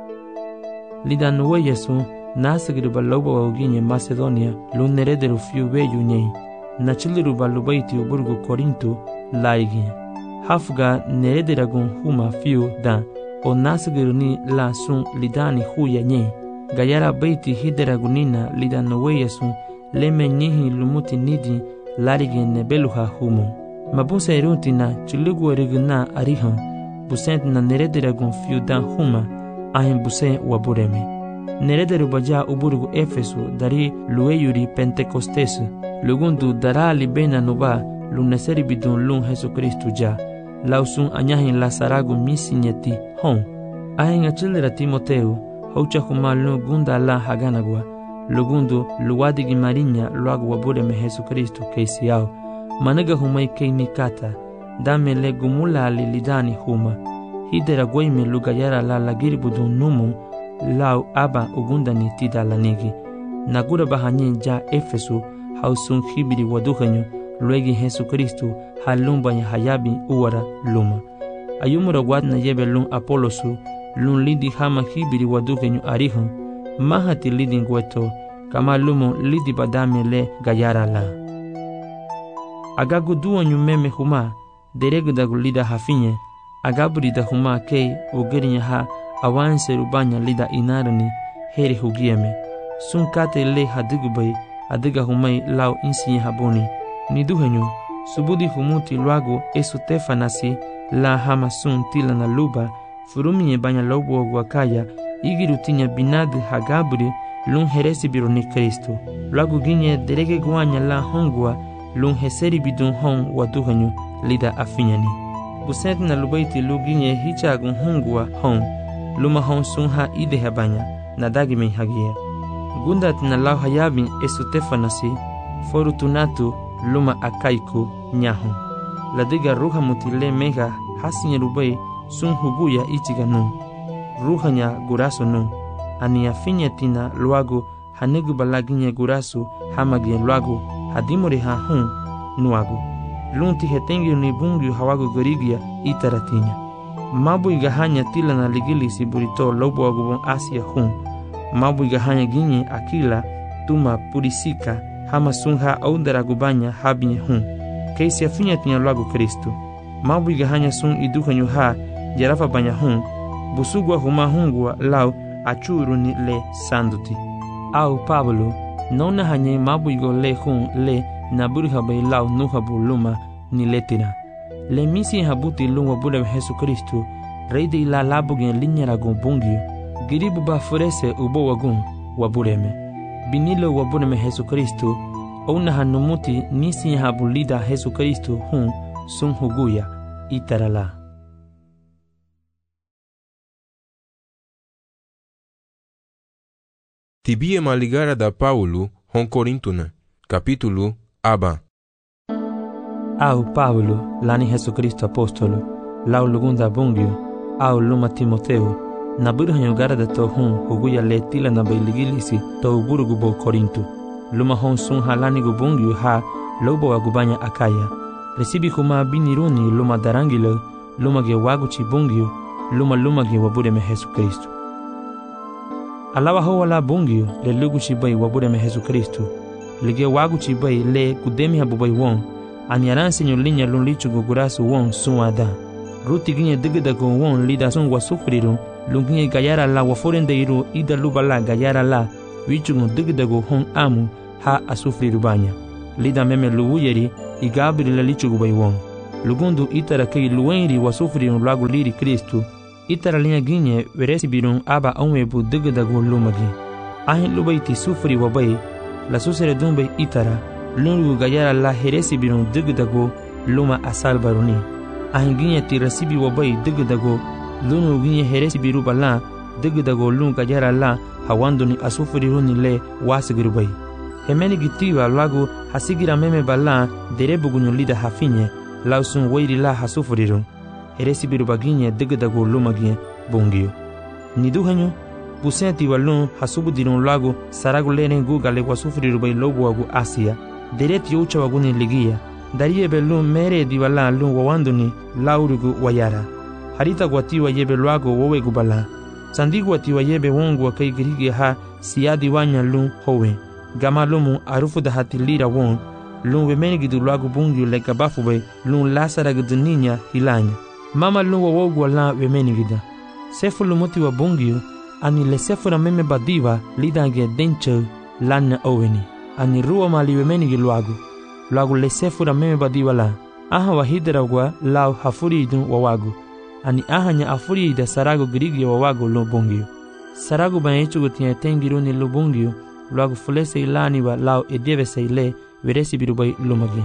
Speaker 1: Lida nuwe yesu nasigri baloba wa uginye Macedonia lun nerederu fiu beyu nyen. Nachiliru balubai ti uburgu Korinto laiginye. Hafga nerederagun huma fiu dan o nasigri ni la sun lidani huya nyen. Gayara baiti hideragunina lida nuwe yesu leme nyihi lumuti nidi larigen nebeluha humo. Mabusa eruti na chulugu erigna arihan busent na nerederagun fiu dan huma ahen buse wabureme. Nerederu baja uburugu Efesu dari lueyuri Pentecostes lugundu dara libena nuba luneseri bidun lun Jesucristo ja lausun anyahin lasaragu misinyeti hon. Ahen achilera Timoteu haucha huma lun gunda la haganagwa lugundu luwadigi marinya luagu wabureme Jesucristo keisiao. Managa humay kei nikata dame le gumula li lidani huma hidera goime lugayara la lagiribu dun numu lau aba ugundani tida lanigi nagura bahanyen ja Efesu hausun hibiri waduhanyu luegi Jesucristo halumba ya hayabi uwara luma ayumura wadna yebe lun Apolosu lun lidi hama hibiri waduhanyu arihun mahati lidi ngweto kama lumo lidi badame le gayara la agagu duanyu meme huma deregu da lida hafinye agaburi da huma kei ugerinya ha awanse rubanya lida inarani heri hugieme sun kate le hadigubay adiga humay lau insiye haboni niduhenyu subudi humuti luago esu tefanasi la hama sun tila na luba furuminye banya lobo wakaya igirutinya binadi hagaburi lun heresi bironi Kristo luago ginye derege guanya la hongwa lun heseri bidun hon waduhanyu lida afinyani. Busent na lubaiti luginye hichagun hongwa hon luma hon sun ha ide habanya na dagime hagia. Gundat na lau hayabin esutefanasi forutunatu luma akaiku nyahon. Ladiga ruha mutile mega hasinya rubai sun huguya ichiganu. Ruhanya guraso nu. Ani afinya tina luago hanigu balaginye gurasu hamagie luago hadimori ha hun nuago. Lunti hetengi ni bungi hawago gorigia itaratinya. Mabu igahanya tila na ligilisi burito lobo agubon Asia hun. Mabu igahanya ginye akila tuma purisika hama sunha audara gubanya habinye hun. Keisi afinya tinya luago Kristo. Mabu igahanya sun idukanyu ha jarafa banya hun. Busugwa huma hungwa lau achuru ni le sanduti. Au Pablo nona hanye mabu igo le hun le naburi habai lau nuhabu luma ni letira. Le misi habuti luma bude Jesucristo rei de la labugen linyara gombungio giribu ba furese ubo wagun wabureme. Binilo wabureme Jesucristo ona hanumuti nisi habulida Jesucristo hun sun huguya itarala.
Speaker 7: Tibie maligara da Paulo hon Corintuna, capítulo aba.
Speaker 1: Au Paulo, lani Jesucristo apóstolo, lau lugunda bungio, au luma Timoteo, na burhanyo gara da to hun huguya le tila na bailigilisi to burugu bo Corinto. Luma hon sun halani gu bungio ha lobo agubanya akaya. Resibi kuma biniruni luma darangilo, luma ge waguchi bungio, luma luma ge wabureme Jesucristo. Alawa ho wala bungio le lugu chibai wabureme Jesucristo. Lige wagu chibai le kudemi habubai won. Anyaran senyo linya lun lichu gugurasu won suada. Ruti ginye digida go won lida sun wasufriru. Lunginye gayara la waforende iru ida lubala gayara la. Wichu gun digida go hon amu. ha asufriru banya lida meme luuyeri i Gabriel la lichugubay won lugundu itara kay luwenri wasufriru lagu liri Kristu itara linha ginye veresibirun aba onwebu degdagu lumagi ahin lubayti sufri wabay la susere dumbay itara lungu gayara la heresibirun degdagu luma asalbaruni ahin ginye tirasibi wabay degdagu lunu ginye heresibiru bala degdagu lungu gayara la hawanduni asufriruni le wasigirubay hemeni gitiwa lagu hasigira meme bala derebugunyo lida hafinye lausun weiri la hasufriru heresibiru baginye degdagu lumagie bungio niduhanyo busenti walun hasubudirun lagu saragu lenen gugale wasufriru bay lobuagu asia dereti ucha waguni ligia dariye belun mere diwala lun wawanduni laurigu wayara harita gwatiwa yebe lagu wowegu bala sandigu watiwa yebe wongu wa kai girigi ha siadi wanya lun howe gama lumu arufu da hatilira won lun wemenigidu lagu bungio leka bafu bay lun lasaragu ninya hilanya mama lun wawogu wala wemenigida sefu lumuti wa bungio ani le sefu na meme badiva lidange denche lanya oweni ani ruwa mali wemenigi luagu luagu le sefu na meme badiva la aha wahidera gwa lau hafuri idun wawagu ani aha nya afuri ida sarago girigi wawagu lo bungio saragu banyechu gutia tengiru ni lo bungio luagu fulese ilani wa lau edeve se ile veresi birubay lumagi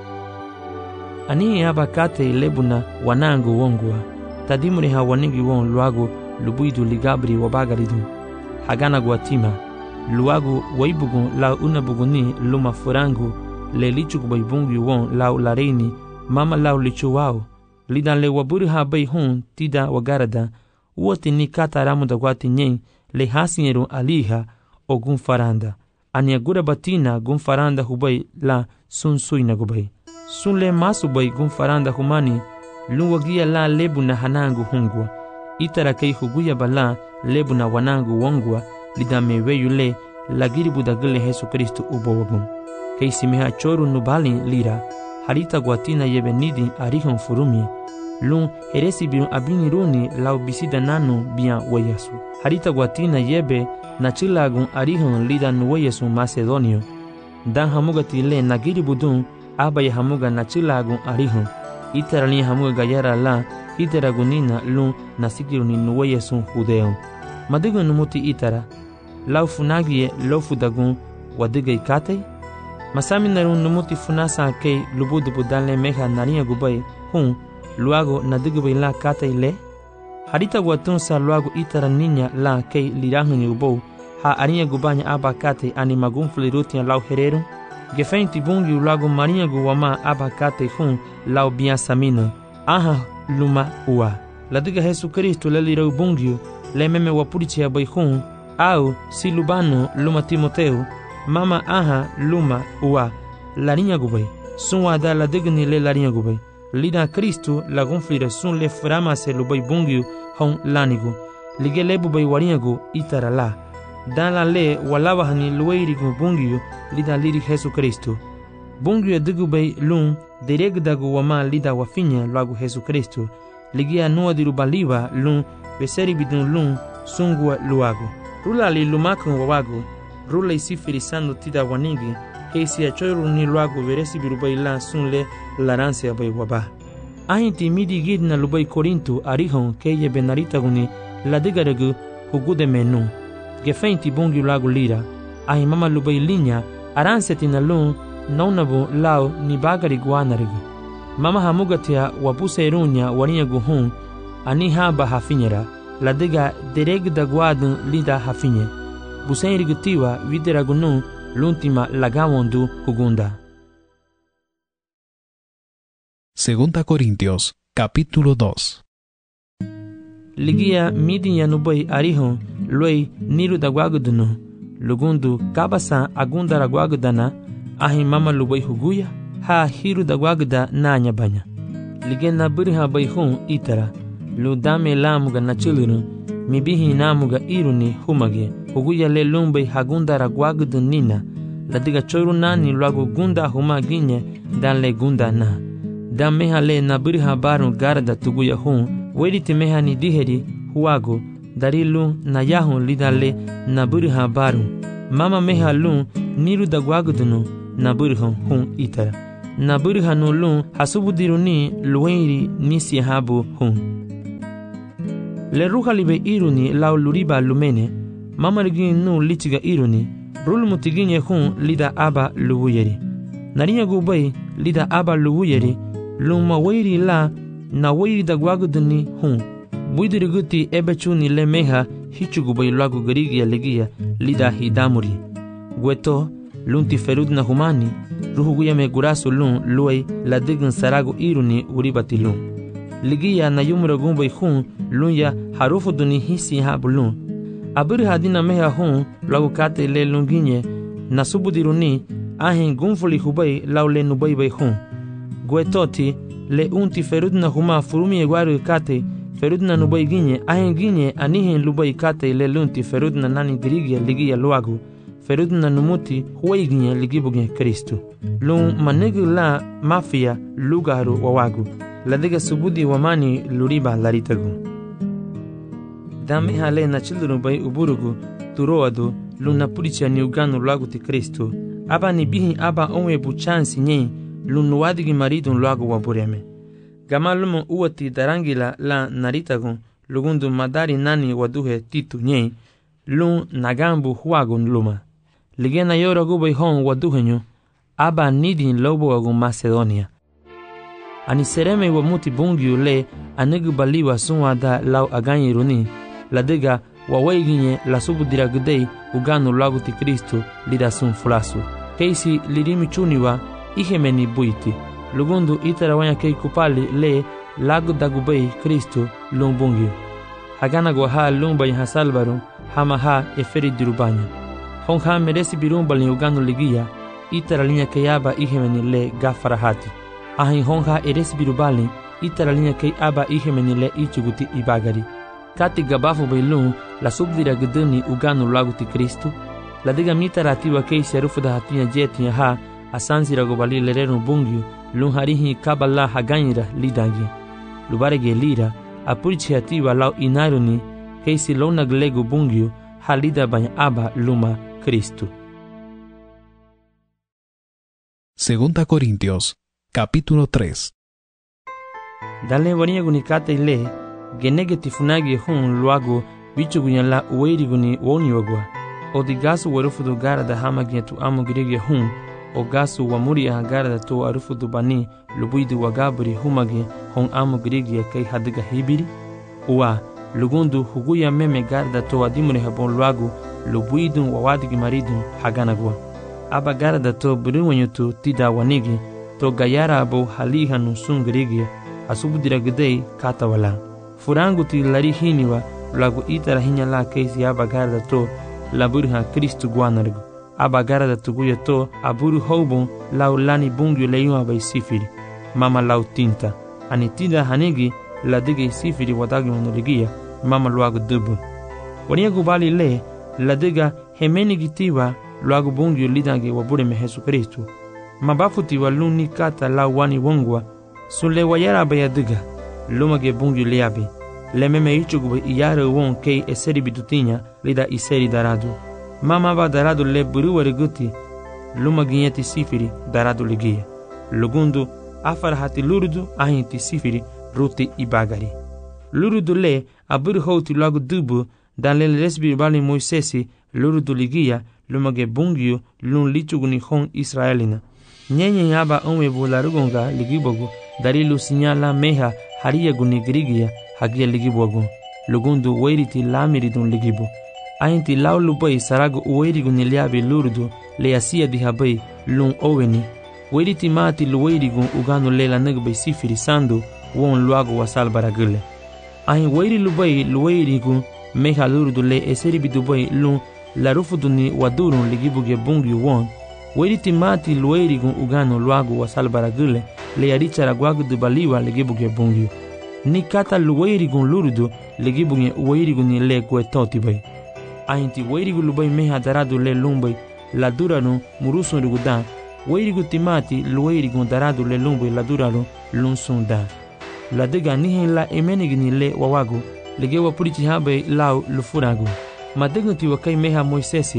Speaker 1: ani aba kate ilebuna wanangu wongwa tadimuri ha wanigi won luagu lubuidu ligabri wabagaridu hagana guatima luagu waibugu la unabuguni luma furangu le lichugu baibungi won la lareini mama la lichu wao lidan le waburi ha bai hun tida wagarada uoti ni kata ramu da guati nyen le hasinyeru aliha o gunfaranda ani agura batina gunfaranda hubai la sun suina gubai sun le masu bai gunfaranda humani luwagia la lebu na hanangu hungwa itara kei huguya bala lebu na wanangu wongwa lidame weyule lagiri budagile Yesu Kristu ubowagun kei simeha choru nubali lira harita guatina yebe nidi arihon furumi lun heresi birun abini runi lau bisida nanu bian weyasu harita guatina yebe na chilagun arihon lida nuweyasu Macedonio dan hamuga tile nagiri budun abaya hamuga na chilagun arihon itara ni hamuga gayara la itara gunina lun nasikiru ni nuweyasu Judeo madigun numuti itara lau funagie lofu dagun wadiga ikate masami narun numuti funasa kei lubudu budale meha nariya gubai hun luago nadigu la kate ile harita guatun sa luago itara ninya la kei lirahuni ubou ha ariya gubanya aba kate ani magun flirutia lau hereru gefenti bungi luago maria guwama aba kate hun lau bian samina aha luma ua ladiga Yesu Kristo le lirau bungi le meme wapurichi abai hun au silubano luma Timoteo mama aha luma ua larinya gubai sunwa da la digni le larinya gubai lida Kristo la gonflira sun le frama se lubai bungi hon lanigu lige lebu bai warinyagu itara la dan la le walawa hani luwairi gu bungi lida liri Yesu Kristo bungi digu bai lun deregdagu wama lida wafinya lagu Yesu Kristo ligia nuwa diru baliwa lun beseri bidun lun sungwa luagu rula li lumakun wawagu rula isifirisando tida wanigi keisi achoiru ni luagu veresi birubai la sunle laranse abai waba ahinti midi gidna lubai Korinto arihon keye benarita guni la digaragu hugude menu gefeinti bungi lagu lira ahi mama lubai linya aranse tina lun naunabu lao ni bagari guanarigu mama hamugatia wapuse irunya waniya guhun ani haba hafinyera la diga deregda guadun lida hafinye busen rigutiwa wideragunu l'ultima lagamondu hugunda.
Speaker 4: Segunda Corintios, capítulo dos.
Speaker 1: Ligia midin yanubai arihon luei niru da guagudunu lugundu kabasa agunda ra guagudana ahi mama lubai huguya ha hiru da guaguda nanya banya ligena buriha bai hun itara ludame lamuga na chilunu mibihi namuga iruni humage huguya le lumbai hagunda ra guagudu nina ladiga choru nani luagu gunda humaginye dan le gunda na dan meha le na buriha baru garda tuguya hun wediti meha ni diheri huago darilu na yahun lidale na buriha baru mama meha lun niru dagwagudunu na burhan hun itara. Na burhanu lun hasubudiruni luweiri nisi habu hun. Le ruha libe iruni lau luriba lumene, mamarigin nu lichiga iruni, rul mutiginye hun lida aba luwuyeri. Narinya gubai lida aba luwuyeri, luma weiri la na weiri dagwaguduni hun. Buidiriguti ebechuni le meha hichugubai lagu garigia legia lida hidamuri. Gueto lunti ferud na humani, ruhuguya me gurasu lun luay la digan sarago iruni uribati lun. Ligia na yumura gumbai hun lunya harufu duni hisi habu lun. Abiri hadina meha hun lagu kate le lunginye na subudiruni ahin gunfuli hubai lau le nubai bai hun. Guetoti le unti ferud na huma furumi eguaru kate ferud na nubai ginye ahin ginye anihin lubai kate le lunti ferud na nani dirigia ligia luagu. Ferud na numuti huwaiginye ligibuge Kristu. Lun manegu la mafia lugaru wawagu. Ladega subudi wamani luriba laritagu. Dame hale na children bai uburugu turoadu luna puricha ni uganu lagu ti Kristu. Aba ni bihi aba onwe buchansi nye lunu wadigi maridun lagu wabureme. Gamalumu uwati darangila la naritagu lugundu madari nani waduhe titu nye lun nagambu huagun luma. Ligena yora gubai hon waduhenyo aba nidin lobo agun Macedonia. Ani sereme wa muti bungiu le anegu baliwa sunwa da lau aganyi runi ladega wa waiginye la subudira gudei uganu lagu ti Kristu lida sun fulasu. Keisi lirimi chuniwa ihemeni buiti. Lugundu itara wanya kei kupali le lagu dagubei Kristu lung bungiu. Hagana gwa ha lumbai hasalbaru hama ha eferi dirubanya. Honha meresi birumbali uganu ligia itara linya keyaba ihemeni le gafarahati. Ahin honha eresi birubali itara linya kei aba ihemeni le ichuguti ibagari. Kati gabafu bailun la subdira guduni uganu laguti Kristu. La diga mitara atiwa kei serufu da hatinya jetinya ha asansi ragobali lerenu bungiu lun harihi kabala haganyira lidagi. Lubarege lira apurichi atiwa lau inaruni kei si lona glegu bungiu halida banya aba luma Kristu.
Speaker 4: Segunda Corintios, capítulo tres.
Speaker 1: Dale waniya gunikate ile genege tifunagi hun luagu bichu gunyala uweiri guni woni wagwa. Odigasu warufudu gara da hamagia tu amu girige hun. Ogasu wamuri ya gara da to arufudu bani lubuidu wagaburi humagi hon amu girige kai hadiga hibiri. Uwa lugundu huguya meme gara da to adimure habon luagu lubuidun wawadigi maridun haganagwa. Aba gara da to buriwanyutu tida wanigi to gayara abo halihanu sungirigi asubudira gudei kata wala. Furangu ti lari hiniwa lagu itara hinya la keisi aba gara da to laburha Kristu guanargu. Aba gara da tuguya to aburu houbon lau lani bungyu leiwa bai sifiri. Mama lau tinta. Ani tida hanigi la dige sifiri wadagi manurigia mama luagu dubu. Wania gubali le la diga hemeni gitiwa luagu bungyu lidangi wabure me Jesu Kristu. Mabafuti wa luni kata la wani wongwa sule wayara baya diga lumage bungyu liabi. Le meme ichugube iyare won kei eseri bidutinya lida iseri daradu. Mama ba daradu le buruwari guti lumaginyeti sifiri daradu ligia. Lugundu afarahati lurudu ahinti sifiri ruti ibagari. Lurudu le aburu houti lagu dubu dan le resbi bali Moisesi lurudu ligia lumage bungyu lun lichuguni hon Israelina. Nyenye yaba onwe bularugonga ligibogu darilu sinyala meha haria guni grigia hagia ligibogu. Lugundu weiriti lamiridun ligibo. Ainti laulu bai saragu uweirigu niliabi lurudu le asia dihabai lun oweni. Weiriti maati luweirigu uganu lela nagbai sifiri sandu won luagu wasal baragule. Ahin weiri lubai luweirigu meha lurudu le eseribi dubai lun larufuduni wadurun ligibuge bungi won. Weiriti maati luweirigu uganu luagu wasal baragule le yarichara guagu dubaliwa ligibuge bungi. Ni kata luweirigu lurudu ligibuge uweirigu ni le guetoti bai. Ainti weirigu lubai meha daradu le lumbai la duranu murusun rugudan. Weirigu timati luweirigu daradu le lumbai la duranu lunsun da. La diga nihin la emenigini le wawagu legewa purichi habe lau lufuragu. Madignati wakai meha Moisesi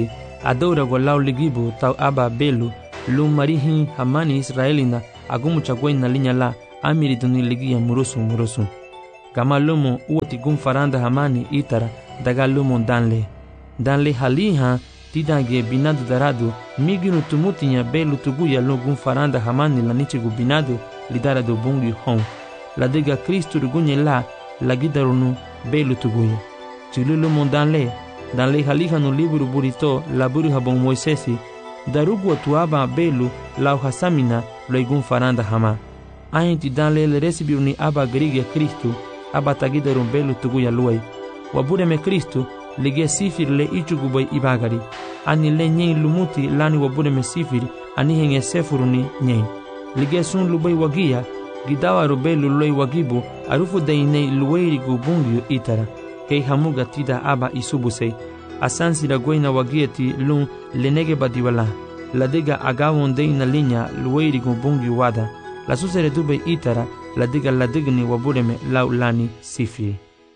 Speaker 1: Adora go lau ligibu tau aba belu lum marihi hamani Israelina agumu chagwen na linya la amiri duni ligia murusu murusu. Gama lumo uoti gum faranda hamani itara daga lumo danle. Danle haliha tidage binadu daradu miginu tumutinya belu tuguya lo gum faranda hamani la nichigu binadu lidara do bungi hon. La dega Kristu rugunye la la gidarunu belu tuguya. Chilulu mondanle danle haliha no liburu burito la buru habon Moisesi darugu atuaba belu la hasamina lo igum faranda hama. Ainti danle le resibiruni aba grigia Kristu aba tagidarun belu tuguya luai. Wabure me Kristu lige sifir le ichugubai ibagari. Ani le nyen lumuti lani wabure me sifir ani henge sefuruni nyen. Lige sun lubai wagia gidawa rubelu loi wagibu arufu dainei luweiri gubungiu itara. Kei hamuga tida aba isubusei. Asansi la goina wagieti lun lenege badiwala. La dega agawon deina linya luweiri gubungiu wada. La susere dube itara la diga la digni wabureme laulani sifiri.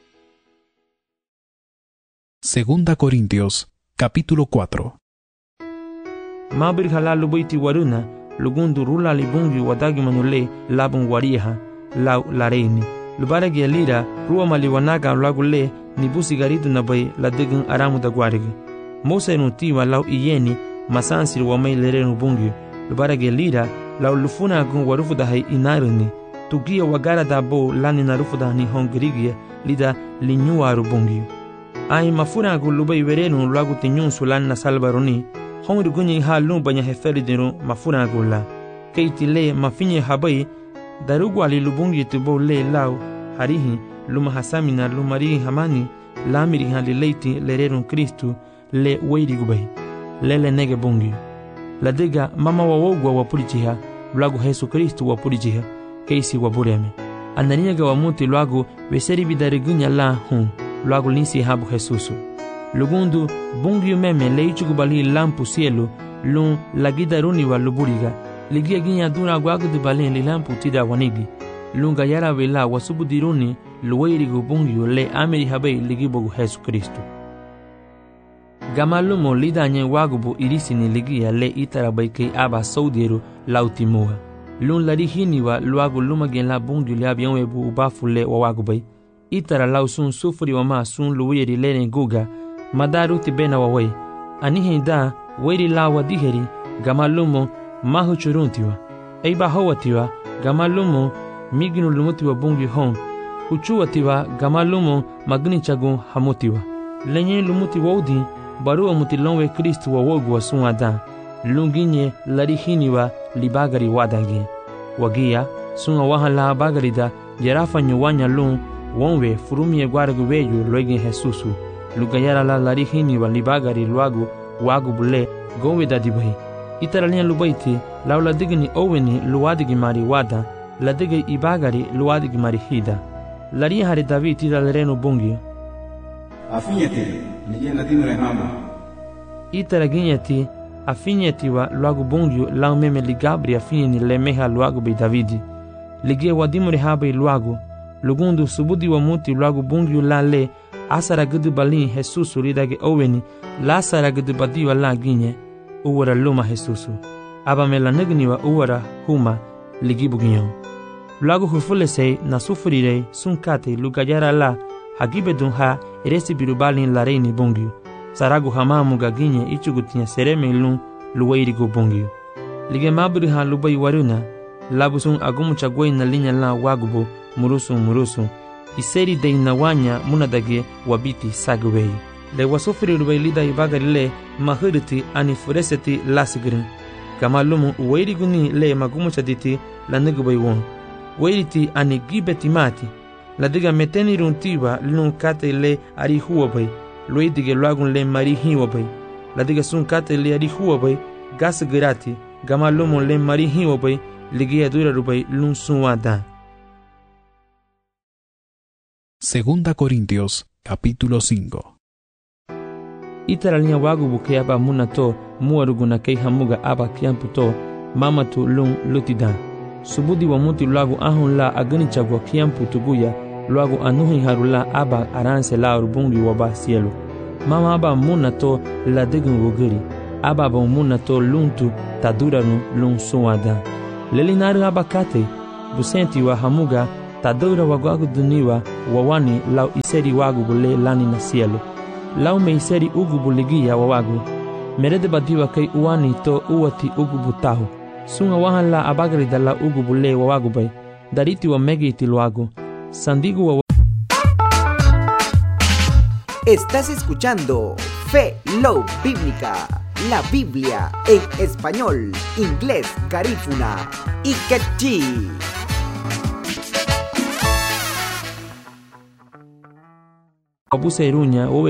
Speaker 4: Segunda Corintios, capítulo cuatro.
Speaker 1: Mabir halalu buiti waruna, lugundu rula libungi wadagi manule labun wariha, lau lareini. Lubaragi alira, ruwa maliwanaga lagule, nibusi garidu na bay la digun aramu da guarigi. Mose nutiwa lau iyeni, masansir wamay lerenu bungi. Lubaragi alira, lau lufuna gun warufu da hai inarini. Tugia wagara da bo lani narufu da ni hongirigia, lida linyuaru bungi. Ai mafuna gu lubai werenu lagu tinyun sulan na salbaroni. Hongri gunyi ha lumbanya heferi dinu mafuna gu la. Keiti le mafinye habai, darugu ali lubungi tubo le lau, harihi, luma hasamina lumari hamani, lamiri halileiti lererun Kristu, le weiri gubai. Lele nege bungi. La diga mama wawogwa wapurijiha, lagu Yesu Kristu wapurijiha, keisi wabureme. Ananiaga wamuti lagu weseri bidarigunya la hun. Luago linsi habu Jesusu. Lugundu bungiu meme leichugubali lampu cielo lun lagidaruni wa luburiga. Ligia ginya dura guagu de balen li lampu tida wanigi. Lunga yara vela wasubudiruni luweirigu bungiu le ameri habei ligibogu Jesu Kristu. Gamalumo lidanye wagubu irisini ligia le itarabaikei aba saudiru lautimua. Lun larihini wa luagu lumagen la bungiu le abianwebu ubafu le wawagubai. Itara lau sun sufuri wa ma sun luwiri lene guga, madaru tibena wawai. Anihin da, wiri lawa diheri, gamalumo mahu churuntiwa. Eiba hawatiwa, gamalumo miginu lumutiwa bungi hon. Uchuatiwa, gamalumo magni chagun hamutiwa. Lenye lumuti waudi, barua mutilonwe Kristu wa wogu wa sun adan. Lunginye larihiniwa libagari wadagi. Wagia, sun awahan la bagari da, jerafa nyuwanya lung, wonwe furumie guargu weyu loigi Jesusu. Lugayara la larihini wa libagari luagu wagu bule gowe dadibai. Itaralia lubaiti lau la digni oweni luadigi mari wada, la digi ibagari luadigi mari hida. Laria hari David tira lerenu bungi.
Speaker 2: Afinyeti, nije na dimre hama.
Speaker 1: Itaraginyeti, afinyeti wa luagu bungi lau meme ligabri afinyeni lemeha luagu bei Davidi. Ligie wadimure habai luagu. Lugundu subudi wa muti lagu bungiu la le asara gudu balin Jesusu ridage oweni la asara gudu badiwa la ginye uwara luma Jesusu. Aba me la negni wa uwara huma ligibu ginyon. Lagu hufule se na sufurire sunkate lugayara la hagibe dunha eresi birubalin la reini bungiu. Saragu hamamu ga ginye ichugutinya sereme lun luwairigu bungiu. Lige maburi ha lubai waruna labusun agumu chagwei na linya la wagubu murusu murusu iseri de inawanya munadage wabiti sagwei le wasufiri rubai lida ibagari le mahiriti ani fureseti lasigrin kamalumu uwairiguni le magumu chaditi la negubei won wairiti ani gibeti mati la diga meteni runtiwa lun kate le ari huwabai luidige luagun le mari hiwabai la diga sun kate le ari huwabai gas girati gamalumu le mari hiwabai ligia dura rubai lun sunwada.
Speaker 4: Segunda Corintios, capítulo cinco.
Speaker 1: Itaralia wagu buke aba munato muaruguna kei hamuga aba kiamputo mamatu lung lutidan. Subudi wa muti lagu ahun la agani chagwa kiampu tuguya lagu anuhi harula aba aranse la urbungi waba cielo. Mama aba munato la degun wugiri. ababa umuna to luntu taduranu lun suada. Lelinar abakate, busenti wa hamuga tadura wagwagu duniwa wawani lau iseri wagu bule lani na cielo. Lau me iseri ugu buligia wawagu. Merede badiwa kai uani to uati ugu butahu. Sunga wahan la abagri da la ugu bule wawagu bay. Dariti wa megi itiluagu. Sandigu wa.
Speaker 8: Estás escuchando Fe Love Bíblica, la Biblia en español, inglés, garífuna y quechí.
Speaker 1: Abuse iruña